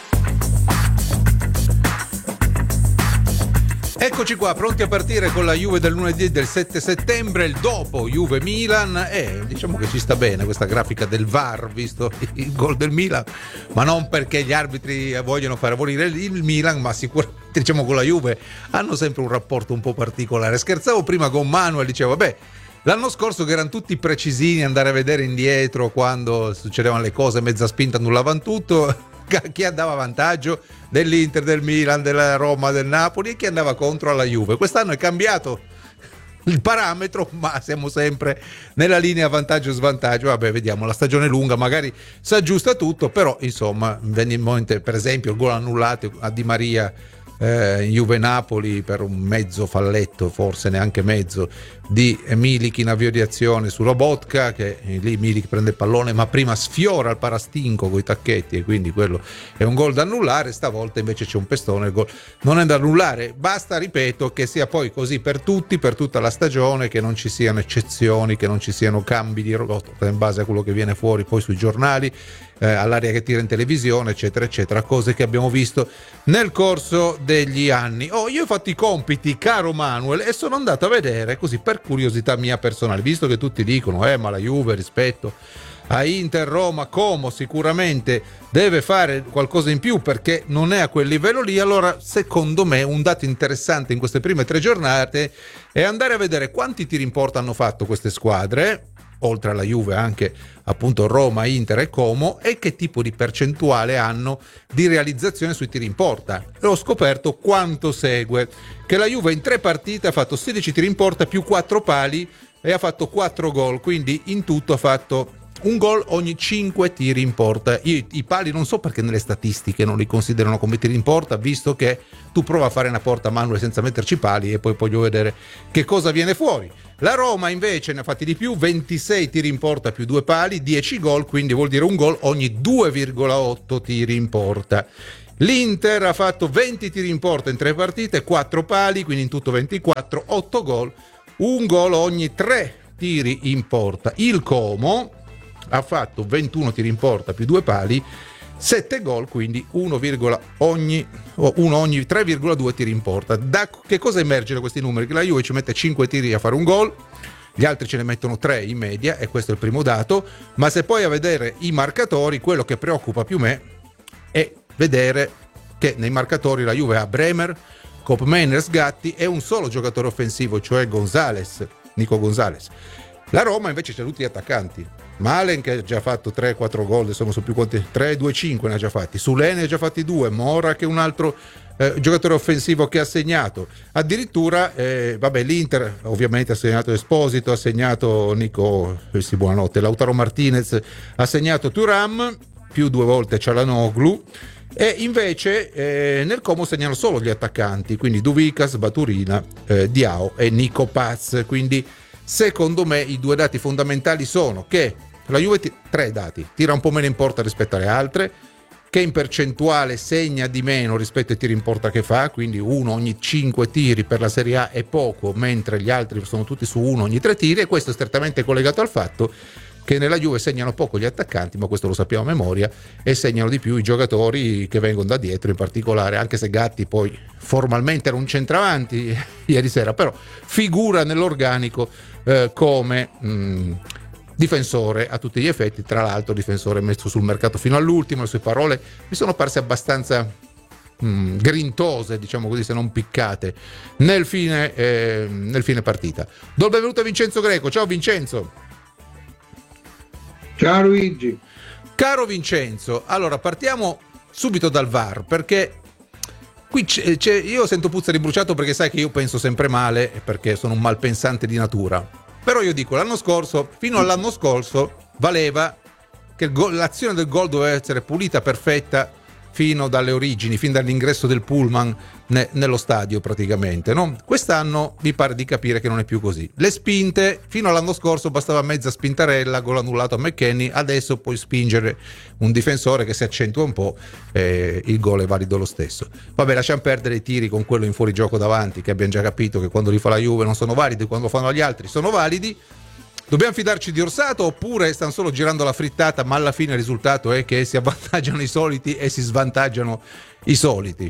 Eccoci qua, pronti a partire con la Juve del lunedì del sette settembre, il dopo Juve-Milan, e diciamo che ci sta bene questa grafica del V A R, visto il gol del Milan, ma non perché gli arbitri vogliono far abolire il Milan, ma sicuramente diciamo con la Juve hanno sempre un rapporto un po' particolare. Scherzavo prima con Manuel, dicevo, vabbè, l'anno scorso che erano tutti precisini, andare a vedere indietro quando succedevano le cose, mezza spinta annullavano tutto. Chi andava a vantaggio dell'Inter, del Milan, della Roma, del Napoli, e chi andava contro alla Juve. Quest'anno è cambiato il parametro, ma siamo sempre nella linea vantaggio-svantaggio. Vabbè, vediamo, la stagione è lunga, magari si aggiusta tutto, però insomma, venne in mente per esempio il gol annullato a Di Maria eh, Juve-Napoli per un mezzo falletto, forse neanche mezzo, di Milik in avvio di azione su Lobotka, che lì Milik prende il pallone ma prima sfiora il parastinco coi tacchetti, e quindi quello è un gol da annullare. Stavolta invece c'è un pestone, il gol non è da annullare. Basta, ripeto, che sia poi così per tutti, per tutta la stagione, che non ci siano eccezioni, che non ci siano cambi di rotta in base a quello che viene fuori poi sui giornali, eh, all'aria che tira in televisione, eccetera eccetera, cose che abbiamo visto nel corso degli anni. Oh, io ho fatto i compiti, caro Manuel, e sono andato a vedere, così per curiosità mia personale, visto che tutti dicono eh ma la Juve rispetto a Inter, Roma, Como sicuramente deve fare qualcosa in più perché non è a quel livello lì. Allora secondo me un dato interessante in queste prime tre giornate è andare a vedere quanti tiri in porta hanno fatto queste squadre, oltre alla Juve anche appunto Roma, Inter e Como, e che tipo di percentuale hanno di realizzazione sui tiri in porta. E ho scoperto quanto segue: che la Juve in tre partite ha fatto sedici tiri in porta più quattro pali e ha fatto quattro gol, quindi in tutto ha fatto un gol ogni cinque tiri in porta. Io i pali non so perché nelle statistiche non li considerano come tiri in porta, visto che tu prova a fare una porta manuale senza metterci pali e poi voglio vedere che cosa viene fuori. La Roma invece ne ha fatti di più, ventisei tiri in porta più due pali, dieci gol, quindi vuol dire un gol ogni due virgola otto tiri in porta. L'Inter ha fatto venti tiri in porta in tre partite, quattro pali, quindi in tutto ventiquattro, otto gol, un gol ogni tre tiri in porta. Il Como ha fatto ventuno tiri in porta più due pali, sette gol, quindi uno, ogni, uno ogni tre virgola due tiri in porta. Da che cosa emerge da questi numeri? Che la Juve ci mette cinque tiri a fare un gol, gli altri ce ne mettono tre in media, e questo è il primo dato. Ma se poi a vedere i marcatori, quello che preoccupa più me è vedere che nei marcatori la Juve ha Bremer, Koopmeiners, Gatti e un solo giocatore offensivo, cioè Gonzalez, Nico Gonzalez. La Roma invece c'ha tutti gli attaccanti. Malen che ha già fatto tre quattro gol, adesso non so più quanti, tre, due, cinque ne ha già fatti. Sule ne ha già fatti due, Mora che è un altro eh, giocatore offensivo che ha segnato. Addirittura, eh, vabbè, l'Inter ovviamente ha segnato Esposito, ha segnato Nico, sì, buonanotte, Lautaro Martinez, ha segnato Thuram, più due volte Çalhanoğlu. E invece eh, nel Como segnano solo gli attaccanti, quindi Duvicas, Baturina, eh, Diao e Nico Paz. Quindi secondo me i due dati fondamentali sono che la Juve, t- tre dati, tira un po' meno in porta rispetto alle altre, che in percentuale segna di meno rispetto ai tiri in porta che fa, quindi uno ogni cinque tiri per la Serie A è poco, mentre gli altri sono tutti su uno ogni tre tiri, e questo è strettamente collegato al fatto che nella Juve segnano poco gli attaccanti, ma questo lo sappiamo a memoria, e segnano di più i giocatori che vengono da dietro, in particolare, anche se Gatti poi formalmente era un centravanti ieri sera, però figura nell'organico eh, come mh, difensore a tutti gli effetti. Tra l'altro difensore messo sul mercato fino all'ultimo. Le sue parole mi sono parse abbastanza mh, grintose, diciamo così, se non piccate, nel fine, eh, nel fine partita. Do il benvenuto a Vincenzo Greco. Ciao Vincenzo. Ciao Luigi. Caro Vincenzo, allora partiamo subito dal V A R, perché qui c'è, c'è, io sento puzza di bruciato, perché sai che io penso sempre male, perché sono un malpensante di natura. Però io dico, l'anno scorso, fino all'anno scorso, valeva che il gol, l'azione del gol doveva essere pulita, perfetta, fino dalle origini, fin dall'ingresso del pullman ne, nello stadio praticamente, no? Quest'anno mi pare di capire che non è più così. Le spinte, fino all'anno scorso bastava mezza spintarella, gol annullato a McKennie, adesso puoi spingere un difensore che si accentua un po', eh, il gol è valido lo stesso. Vabbè, lasciamo perdere i tiri con quello in fuorigioco davanti, che abbiamo già capito che quando li fa la Juve non sono validi, quando fanno gli altri sono validi. Dobbiamo fidarci di Orsato, oppure stanno solo girando la frittata, ma alla fine il risultato è che si avvantaggiano i soliti e si svantaggiano i soliti?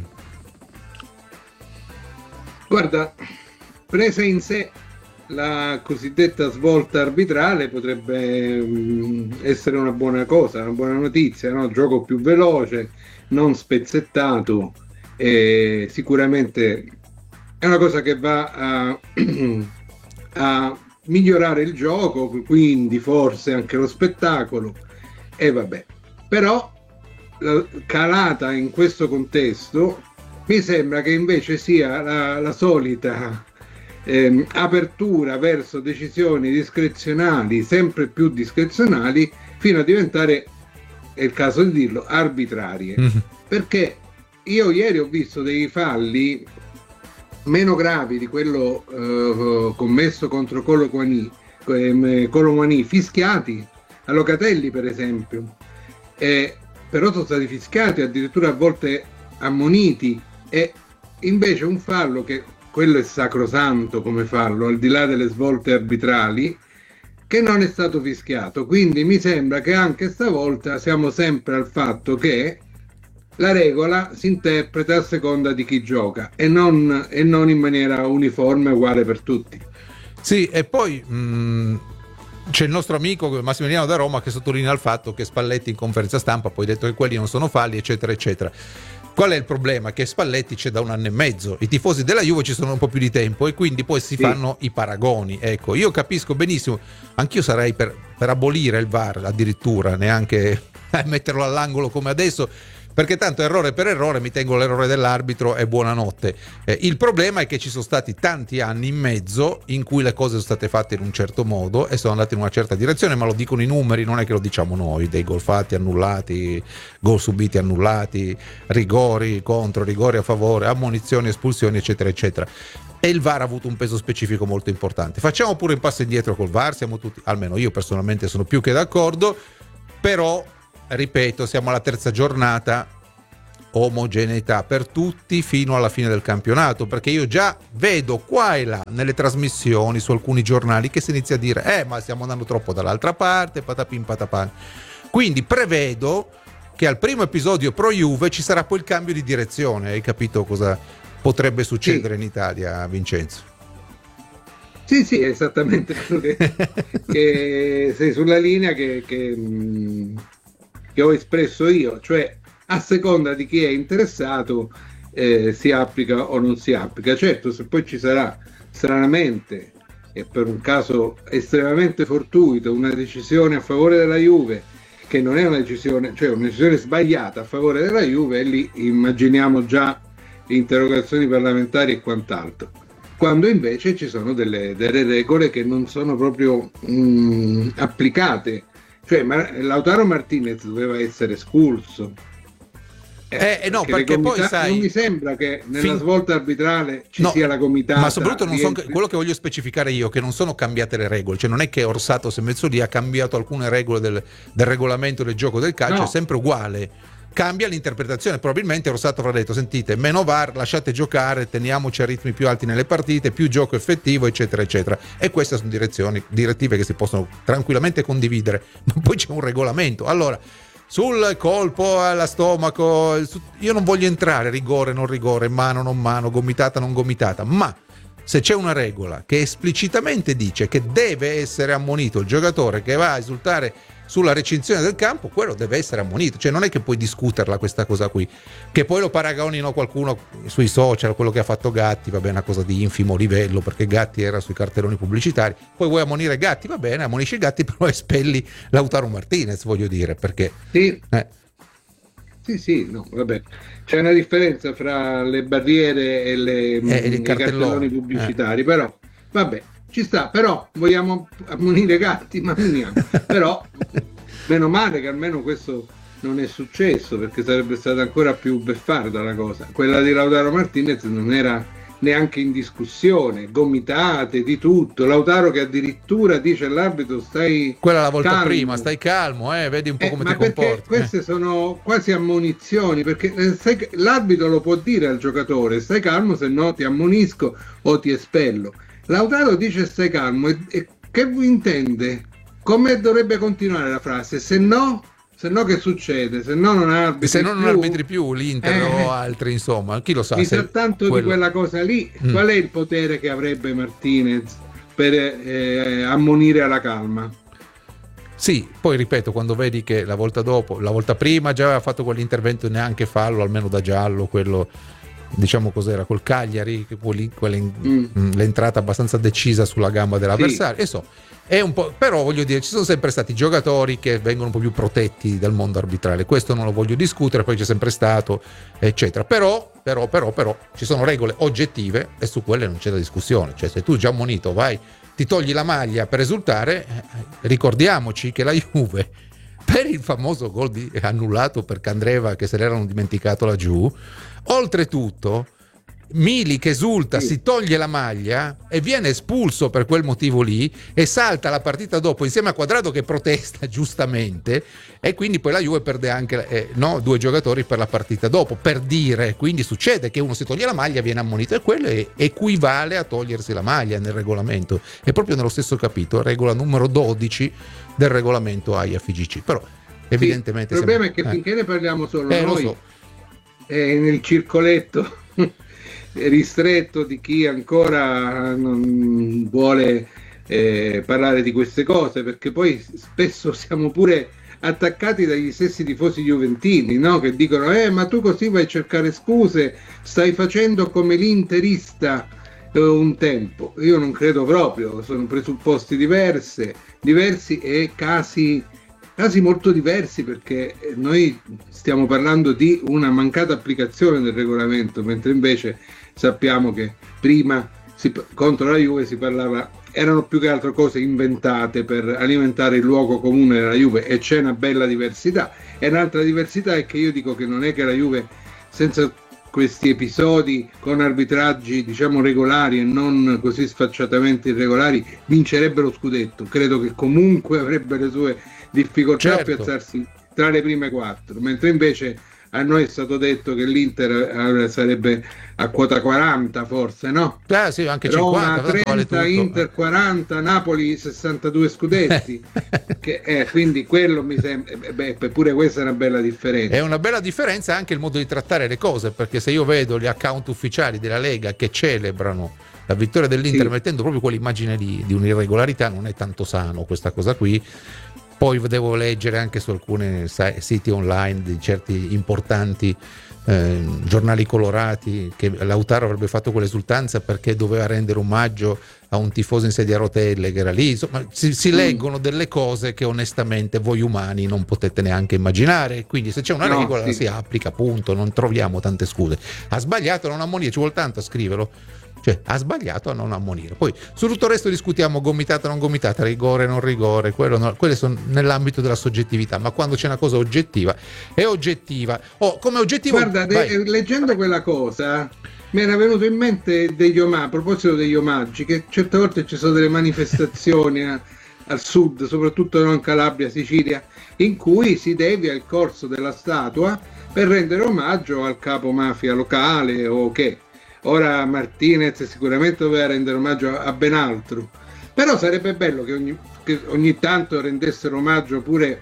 Guarda, presa in sé la cosiddetta svolta arbitrale potrebbe mh, essere una buona cosa, una buona notizia, no? Gioco più veloce, non spezzettato, e sicuramente è una cosa che va a, a migliorare il gioco, quindi forse anche lo spettacolo, e vabbè. Però calata in questo contesto mi sembra che invece sia la, la solita ehm, apertura verso decisioni discrezionali, sempre più discrezionali, fino a diventare, è il caso di dirlo, arbitrarie. Mm-hmm. Perché io ieri ho visto dei falli meno gravi di quello uh, commesso contro Colomani, eh, Colomani, fischiati a Locatelli per esempio, eh, però sono stati fischiati, addirittura a volte ammoniti, e invece un fallo, che quello è sacrosanto come fallo, al di là delle svolte arbitrali, che non è stato fischiato. Quindi mi sembra che anche stavolta siamo sempre al fatto che la regola si interpreta a seconda di chi gioca e non, e non in maniera uniforme uguale per tutti. Sì, e poi mh, c'è il nostro amico Massimiliano da Roma che sottolinea il fatto che Spalletti in conferenza stampa poi ha detto che quelli non sono falli, eccetera eccetera. Qual è il problema? Che Spalletti c'è da un anno e mezzo, i tifosi della Juve ci sono un po' più di tempo e quindi poi si sì. fanno i paragoni. Ecco, io capisco benissimo, anch'io sarei per, per abolire il V A R addirittura, neanche metterlo all'angolo come adesso, perché tanto errore per errore mi tengo l'errore dell'arbitro e buonanotte. Eh, il problema è che ci sono stati tanti anni in mezzo in cui le cose sono state fatte in un certo modo e sono andate in una certa direzione, ma lo dicono i numeri, non è che lo diciamo noi, dei gol fatti annullati, gol subiti annullati, rigori contro, rigori a favore, ammonizioni, espulsioni, eccetera eccetera. E il V A R ha avuto un peso specifico molto importante. Facciamo pure un passo indietro col V A R, siamo tutti, almeno io personalmente sono più che d'accordo, però ripeto, siamo alla terza giornata, omogeneità per tutti fino alla fine del campionato, perché io già vedo qua e là nelle trasmissioni su alcuni giornali che si inizia a dire eh ma stiamo andando troppo dall'altra parte, patapim patapan. Quindi prevedo che al primo episodio pro Juve ci sarà poi il cambio di direzione. Hai capito cosa potrebbe succedere sì. in Italia, Vincenzo? Sì, sì, è esattamente quello che, che sei sulla linea che, che mh... che ho espresso io, cioè a seconda di chi è interessato eh, si applica o non si applica. Certo, se poi ci sarà stranamente e per un caso estremamente fortuito una decisione a favore della Juve che non è una decisione, cioè una decisione sbagliata a favore della Juve, e lì immaginiamo già interrogazioni parlamentari e quant'altro, quando invece ci sono delle, delle regole che non sono proprio mh, applicate. Cioè Lautaro Martinez doveva essere espulso, eh, eh, no, perché, perché comita- poi sai, non mi sembra che nella fin... svolta arbitrale ci no, sia la comitata, ma soprattutto non sono, quello che voglio specificare io, che non sono cambiate le regole, cioè non è che Orsato si è messo lì ha cambiato alcune regole del, del regolamento del gioco del calcio, no. È sempre uguale, cambia l'interpretazione. Probabilmente Orsato avrà detto sentite, meno V A R, lasciate giocare, teniamoci a ritmi più alti nelle partite, più gioco effettivo, eccetera eccetera, e queste sono direzioni, direttive che si possono tranquillamente condividere, ma poi c'è un regolamento. Allora, sul colpo alla stomaco, io non voglio entrare rigore non rigore, mano non mano, gomitata non gomitata, ma se c'è una regola che esplicitamente dice che deve essere ammonito il giocatore che va a esultare sulla recinzione del campo, quello deve essere ammonito, cioè non è che puoi discuterla questa cosa qui, che poi lo paragonino qualcuno sui social, quello che ha fatto Gatti, va bene, una cosa di infimo livello perché Gatti era sui cartelloni pubblicitari, poi vuoi ammonire Gatti, va bene, ammonisci Gatti, però espelli Lautaro Martinez, voglio dire, perché sì eh. sì sì no vabbè, c'è una differenza fra le barriere e, le, eh, mh, i cartelloni, cartelloni pubblicitari, eh. però vabbè, ci sta, però vogliamo ammonire Gatti, ma ammoniamo. Però meno male che almeno questo non è successo, perché sarebbe stata ancora più beffarda la cosa. Quella di Lautaro Martinez non era neanche in discussione, gomitate di tutto, Lautaro che addirittura dice all'arbitro stai quella la volta calmo. prima, stai calmo, eh, vedi un po' eh, come ma ti comporti. Queste eh. sono quasi ammonizioni, perché eh, sai, l'arbitro lo può dire al giocatore stai calmo, se no ti ammonisco o ti espello. Lautaro dice stai calmo e, e che intende? Come dovrebbe continuare la frase? Se no, se no che succede? Se no non arbitri se no non più. arbitri più l'Inter eh, o altri, insomma, chi lo sa. Mi sa tanto quello... di quella cosa lì. Mm. Qual è il potere che avrebbe Martinez per eh, ammonire alla calma? Sì, poi ripeto, quando vedi che la volta dopo, la volta prima già aveva fatto quell'intervento neanche fallo, almeno da giallo, quello diciamo cos'era, col Cagliari, quell'entrata mm. abbastanza decisa sulla gamba dell'avversario, sì. E so, è un po', però voglio dire, ci sono sempre stati giocatori che vengono un po' più protetti dal mondo arbitrale, questo non lo voglio discutere, poi c'è sempre stato, eccetera, però, però, però, però ci sono regole oggettive e su quelle non c'è la discussione, cioè se tu già ammonito vai, ti togli la maglia per esultare, ricordiamoci che la Juve per il famoso gol di, annullato per Candreva che se l'erano dimenticato laggiù, oltretutto Mili che esulta, sì. si toglie la maglia e viene espulso per quel motivo lì e salta la partita dopo insieme a Quadrado che protesta giustamente, e quindi poi la Juve perde anche eh, no, due giocatori per la partita dopo, per dire, quindi succede che uno si toglie la maglia, viene ammonito, e quello è, equivale a togliersi la maglia nel regolamento, è proprio nello stesso capitolo, regola numero dodici del regolamento A I F G C, però evidentemente sì, il problema siamo... è che finché eh. ne parliamo solo eh, noi so. eh, nel circoletto ristretto di chi ancora non vuole eh, parlare di queste cose, perché poi spesso siamo pure attaccati dagli stessi tifosi juventini, no? Che dicono eh ma tu così vai a cercare scuse, stai facendo come l'interista eh, un tempo. Io non credo proprio, sono presupposti diversi, diversi e casi, casi molto diversi, perché noi stiamo parlando di una mancata applicazione del regolamento, mentre invece sappiamo che prima si, contro la Juve si parlava, erano più che altro cose inventate per alimentare il luogo comune della Juve, e c'è una bella diversità. E un'altra diversità è che io dico che non è che la Juve, senza questi episodi con arbitraggi diciamo regolari e non così sfacciatamente irregolari, vincerebbe lo scudetto. Credo che comunque avrebbe le sue difficoltà certo. a piazzarsi tra le prime quattro, mentre invece a noi è stato detto che l'Inter sarebbe a quota quaranta forse, no? Eh, sì, anche Roma cinquanta, trenta, vale Inter quaranta, Napoli sessantadue scudetti. che, eh, quindi quello mi sembra, beh, pure questa è una bella differenza. È una bella differenza anche il modo di trattare le cose, perché se io vedo gli account ufficiali della Lega che celebrano la vittoria dell'Inter sì. mettendo proprio quell'immagine lì di un'irregolarità, non è tanto sano questa cosa qui. Poi devo leggere anche su alcuni siti online di certi importanti eh, giornali colorati che Lautaro avrebbe fatto quell'esultanza perché doveva rendere omaggio a un tifoso in sedia a rotelle che era lì. Insomma, si, si leggono delle cose che onestamente voi umani non potete neanche immaginare. Quindi se c'è una no, regola sì. si applica, appunto, non troviamo tante scuse. Ha sbagliato, non ammonire, ci vuole tanto a scriverlo. Cioè, ha sbagliato a non ammonire. Poi su tutto il resto discutiamo gomitata non gomitata, rigore non rigore, quello no, quelle sono nell'ambito della soggettività, ma quando c'è una cosa oggettiva è oggettiva. Oh, come oggettivo. Guarda, de- leggendo quella cosa mi era venuto in mente degli omaggi, a proposito degli omaggi, che certe volte ci sono delle manifestazioni a, al sud, soprattutto in Calabria, Sicilia, in cui si devia il corso della statua per rendere omaggio al capo mafia locale o che. Ora Martinez sicuramente doveva rendere omaggio a ben altro, però sarebbe bello che ogni, che ogni tanto rendessero omaggio pure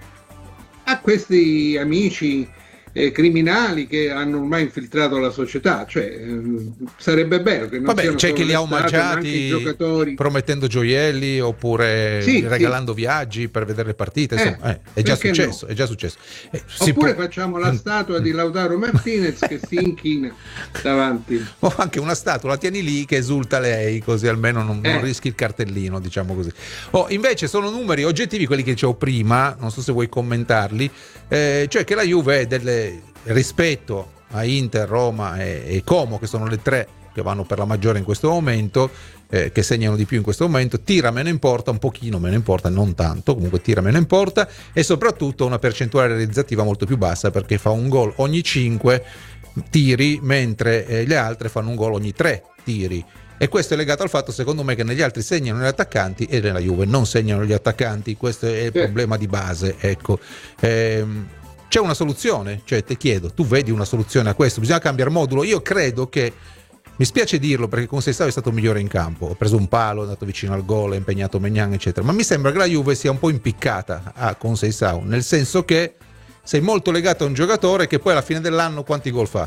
a questi amici eh, criminali che hanno ormai infiltrato la società, cioè eh, sarebbe bello che non Vabbè, siano c'è chi li ha state, omaggiati giocatori promettendo gioielli oppure sì, regalando sì. viaggi per vedere le partite, eh, insomma, eh, è già successo, no? È già successo. Eh, oppure può... facciamo la statua di Lautaro Martinez che si inchina davanti, o anche una statua, la tieni lì che esulta lei, così almeno non, eh. non rischi il cartellino, diciamo così. Oh, invece sono numeri oggettivi quelli che dicevo prima, non so se vuoi commentarli, eh, cioè che la Juve è delle rispetto a Inter, Roma e, e Como, che sono le tre che vanno per la maggiore in questo momento, eh, che segnano di più in questo momento, tira meno in porta, un pochino meno in porta, non tanto, comunque tira meno in porta, e soprattutto una percentuale realizzativa molto più bassa, perché fa un gol ogni cinque tiri, mentre eh, le altre fanno un gol ogni tre tiri. E questo è legato al fatto, secondo me, che negli altri segnano gli attaccanti e nella Juve non segnano gli attaccanti. Questo è il problema di base, ecco. Ehm, C'è una soluzione? Cioè, ti chiedo, tu vedi una soluzione a questo? Bisogna cambiare modulo? Io credo che, mi spiace dirlo perché con Seisao è stato migliore in campo, ha preso un palo, è andato vicino al gol, ha impegnato Maignan, eccetera, ma mi sembra che la Juve sia un po' impiccata a con Seisao, nel senso che sei molto legato a un giocatore che poi alla fine dell'anno quanti gol fa?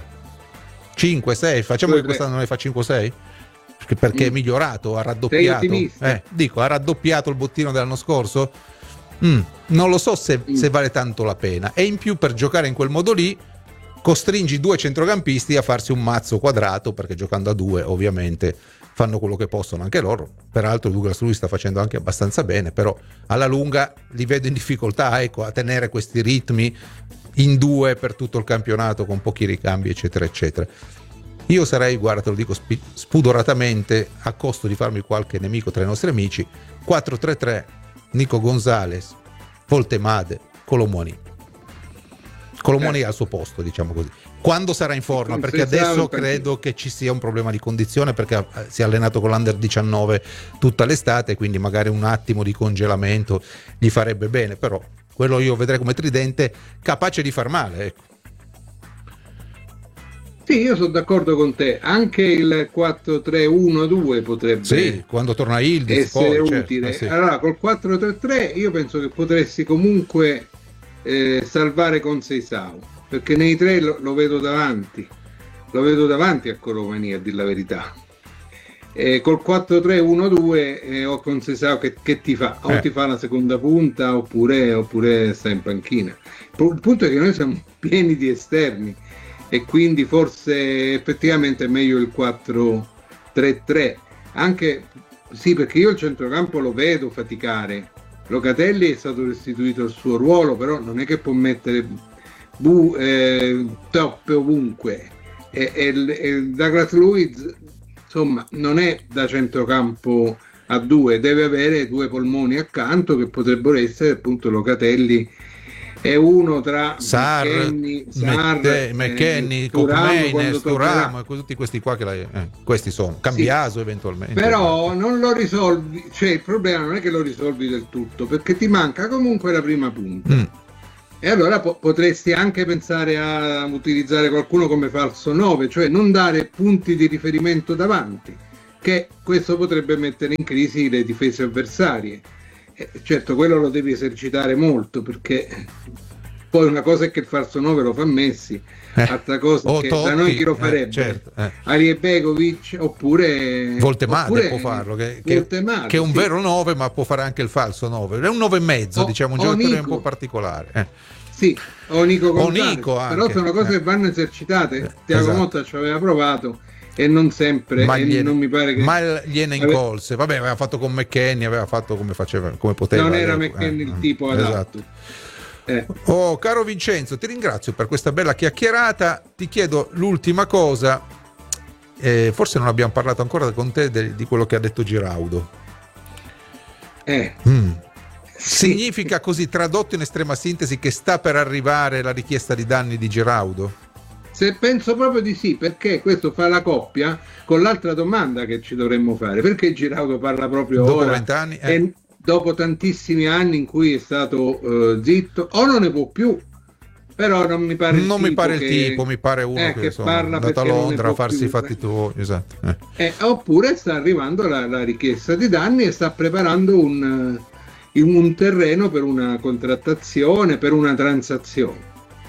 cinque sei? Facciamo che quest'anno ne fa cinque sei? Perché, perché mm. è migliorato, ha raddoppiato. Eh, dico, ha raddoppiato il bottino dell'anno scorso? Mm, non lo so se, mm. se vale tanto la pena, e in più per giocare in quel modo lì costringi due centrocampisti a farsi un mazzo quadrato, perché giocando a due ovviamente fanno quello che possono anche loro. Peraltro Douglas Luiz sta facendo anche abbastanza bene, però alla lunga li vedo in difficoltà, ecco, a tenere questi ritmi in due per tutto il campionato con pochi ricambi eccetera eccetera. Io sarei, guarda, te lo dico sp- spudoratamente, a costo di farmi qualche nemico tra i nostri amici, quattro tre tre, Nico Gonzalez, Voltemade, Colomoni. Colomoni eh. al suo posto, diciamo così. Quando sarà in forma, perché adesso credo che ci sia un problema di condizione, perché si è allenato con l'Under diciannove tutta l'estate, quindi magari un attimo di congelamento gli farebbe bene, però quello io vedrei come tridente capace di far male, ecco. Sì, io sono d'accordo con te, anche il quattro tre uno due potrebbe sì, quando torna Ildiz, essere poi, utile. certo, sì. Allora, col quattro tre tre io penso che potresti comunque eh, salvare con Seisao, perché nei tre lo, lo vedo davanti, lo vedo davanti a Colomani, a dir la verità. Eh, col quattro tre uno due eh, o con Sesao che, che ti fa? O Eh. ti fa la seconda punta oppure, oppure sta in panchina. Il punto è che noi siamo pieni di esterni e quindi forse effettivamente è meglio il quattro tre tre, anche sì, perché io il centrocampo lo vedo faticare. Locatelli è stato restituito al suo ruolo, però non è che può mettere bu, eh, toppe ovunque, e, e, e Douglas Luiz insomma non è da centrocampo a due, deve avere due polmoni accanto che potrebbero essere appunto Locatelli e uno tra Sar, McKennie, Sar, Mette- eh, McKennie, Thuram Coquelin, quando Sturamo, e tutti questi qua che la, eh, questi sono Cambiaso eventualmente. Però non lo risolvi, cioè il problema non è che lo risolvi del tutto, perché ti manca comunque la prima punta. Mm. E allora po- potresti anche pensare a utilizzare qualcuno come falso nove, cioè non dare punti di riferimento davanti, che questo potrebbe mettere in crisi le difese avversarie. Eh, certo, quello lo devi esercitare molto, perché poi una cosa è che il falso nove lo fa Messi, Eh. altra cosa O è che Totti, da noi chi lo eh, farebbe? certo, eh. Ali Begovic oppure Voltemade oppure può farlo, che, che- Voltemade, che è un sì. vero nove, ma può fare anche il falso nove. È un nove e mezzo, O- diciamo, un o giocatore Nico. un po' particolare. Eh. Sì, o Nico Gonzalez, Nico anche, però sono cose eh. che vanno esercitate. Eh, Tiago esatto. Motta ci aveva provato e non sempre, Ma e gliene, non mi pare che ma gliene Ave- incolse. Vabbè, aveva fatto con McKennie, aveva fatto come faceva, come poteva. non era eh, McKennie eh, il tipo adatto. esatto. Eh. Oh, caro Vincenzo, ti ringrazio per questa bella chiacchierata. Ti chiedo l'ultima cosa. Eh, forse non abbiamo parlato ancora con te de- di quello che ha detto Giraudo. Eh. Mm. Sì. Significa, così tradotto in estrema sintesi, che sta per arrivare la richiesta di danni di Giraudo? Se penso proprio di sì, perché questo fa la coppia con l'altra domanda che ci dovremmo fare, perché Giraudo parla proprio Dopo ora vent'anni? Eh. e dopo tantissimi anni in cui è stato eh, zitto, o non ne può più, però non mi pare il Non tipo mi pare che, il tipo, mi pare uno eh, che, che insomma, parla è andato a perché non ne Londra a può farsi i più. fatti tuoi. Esatto. Eh. Eh, oppure sta arrivando la, la richiesta di danni e sta preparando un, eh, un terreno per una contrattazione, per una transazione.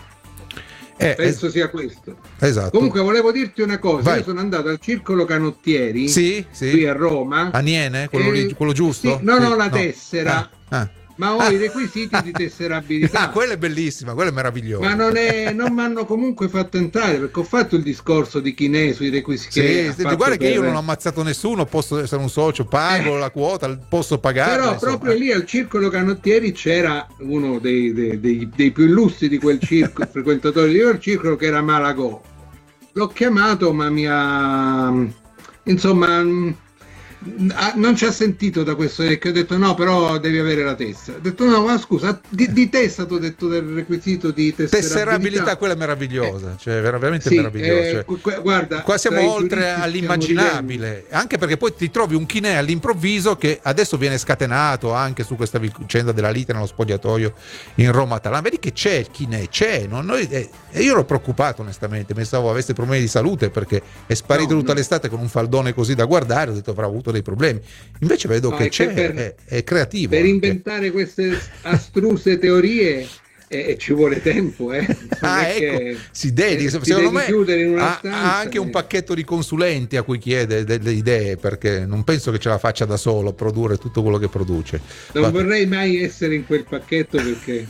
Eh, Penso es- sia questo. esatto. Comunque volevo dirti una cosa, Vai. io sono andato al Circolo Canottieri Sì, sì. qui a Roma. A Niene, quello, Eh, lì- quello giusto? sì, no, no, Sì, la tessera. Ah, ah. Ma ho i requisiti di tesserabilità. Ah, quella è bellissima, quella è meravigliosa. Ma non, è, non mi hanno comunque fatto entrare, perché ho fatto il discorso di Chinè sui requisiti. che Sì, ha sì, fatto guarda che per- io non ho ammazzato nessuno, posso essere un socio, pago Eh. la quota, posso pagare. Però insomma. proprio lì al Circolo Canottieri c'era uno dei, dei- dei- dei più illustri di quel circo, frequentatori di quel circolo, che era Malagò. L'ho chiamato, ma mi ha... insomma... mh, ah, non ci ha sentito da questo, che ho detto no, però devi avere la tessera. Ho detto no, ma scusa, di, di te è stato detto del requisito di tesserabilità. Tesserabilità, quella è meravigliosa, cioè vera- veramente Sì, meravigliosa. eh, cioè. qu- qu- guarda, Qua siamo tra i oltre giudizi all'immaginabile, anche perché poi ti trovi un Chinè all'improvviso che adesso viene scatenato anche su questa vicenda della lite nello spogliatoio in Roma Atalanta. Vedi che c'è il Chinè, c'è, non- noi- eh, e io ero preoccupato onestamente, pensavo avesse problemi di salute perché è sparito No, tutta no. l'estate con un faldone così da guardare, ho detto avrà avuto dei problemi, invece vedo No, che è che c'è, per- è, è creativo. Per anche. inventare queste astruse teorie eh, ci vuole tempo, eh. Non Ah, è che, ecco, si dedica, eh, ti secondo devi me chiudere in una ha, stanza ha anche un e- pacchetto di consulenti a cui chiede delle idee, perché non penso che ce la faccia da solo a produrre tutto quello che produce. Non Va- vorrei mai essere in quel pacchetto, perché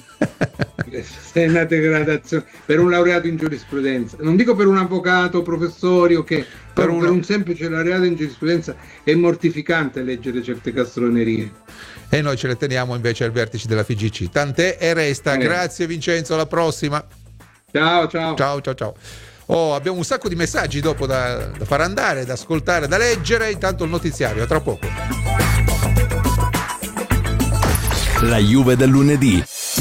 è una degradazione per un laureato in giurisprudenza, non dico per un avvocato, professori o che, per, uno- per un semplice laureato in giurisprudenza è mortificante leggere certe castronerie. E noi ce le teniamo invece al vertice della F I G C. Tant'è e resta. Eh. Grazie Vincenzo, alla prossima. Ciao, ciao. Ciao, ciao, ciao. Oh, abbiamo un sacco di messaggi dopo da, da far andare, da ascoltare, da leggere. Intanto il notiziario, a tra poco. La Juve del lunedì.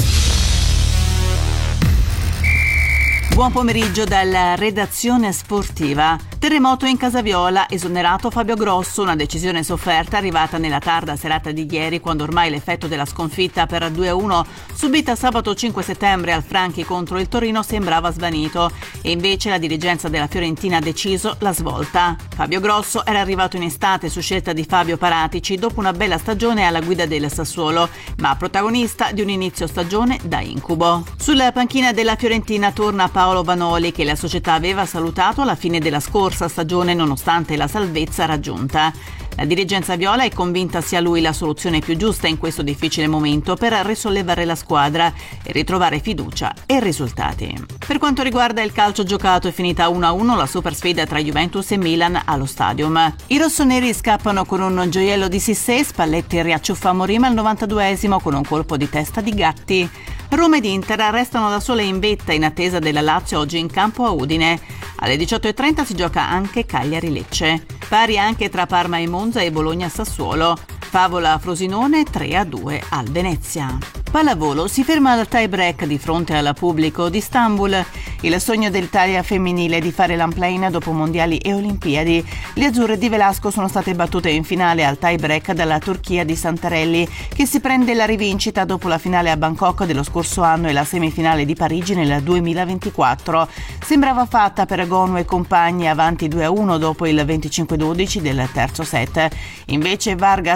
Buon pomeriggio dalla redazione sportiva. Terremoto in Casaviola, esonerato Fabio Grosso, una decisione sofferta arrivata nella tarda serata di ieri, quando ormai l'effetto della sconfitta per due a uno subita sabato cinque settembre al Franchi contro il Torino sembrava svanito, e invece la dirigenza della Fiorentina ha deciso la svolta. Fabio Grosso era arrivato in estate su scelta di Fabio Paratici dopo una bella stagione alla guida del Sassuolo, ma protagonista di un inizio stagione da incubo. Sulla panchina della Fiorentina torna Paolo Vanoli, che la società aveva salutato alla fine della scorsa scorsa stagione nonostante la salvezza raggiunta. La dirigenza viola è convinta sia lui la soluzione più giusta in questo difficile momento per risollevare la squadra e ritrovare fiducia e risultati. Per quanto riguarda il calcio giocato, è finita uno a uno la super sfida tra Juventus e Milan allo Stadium. I rossoneri scappano con un gioiello di Sissé, Spalletti riacciuffa Morima al novantaduesimo con un colpo di testa di Gatti. Roma ed Inter restano da sole in vetta in attesa della Lazio oggi in campo a Udine. Alle diciotto e trenta si gioca anche Cagliari-Lecce. Pari anche tra Parma e Monza e Bologna-Sassuolo. Favola Frosinone tre a due al Venezia. Pallavolo si ferma al tie break di fronte al pubblico di Istanbul. Il sogno dell'Italia femminile di fare l'unplane dopo mondiali e olimpiadi. Le azzurre di Velasco sono state battute in finale al tie break dalla Turchia di Santarelli, che si prende la rivincita dopo la finale a Bangkok dello scorso anno e la semifinale di Parigi nel duemilaventiquattro. Sembrava fatta per Gonu e compagni, avanti due a uno dopo il venticinque dodici del terzo set. Invece Vargas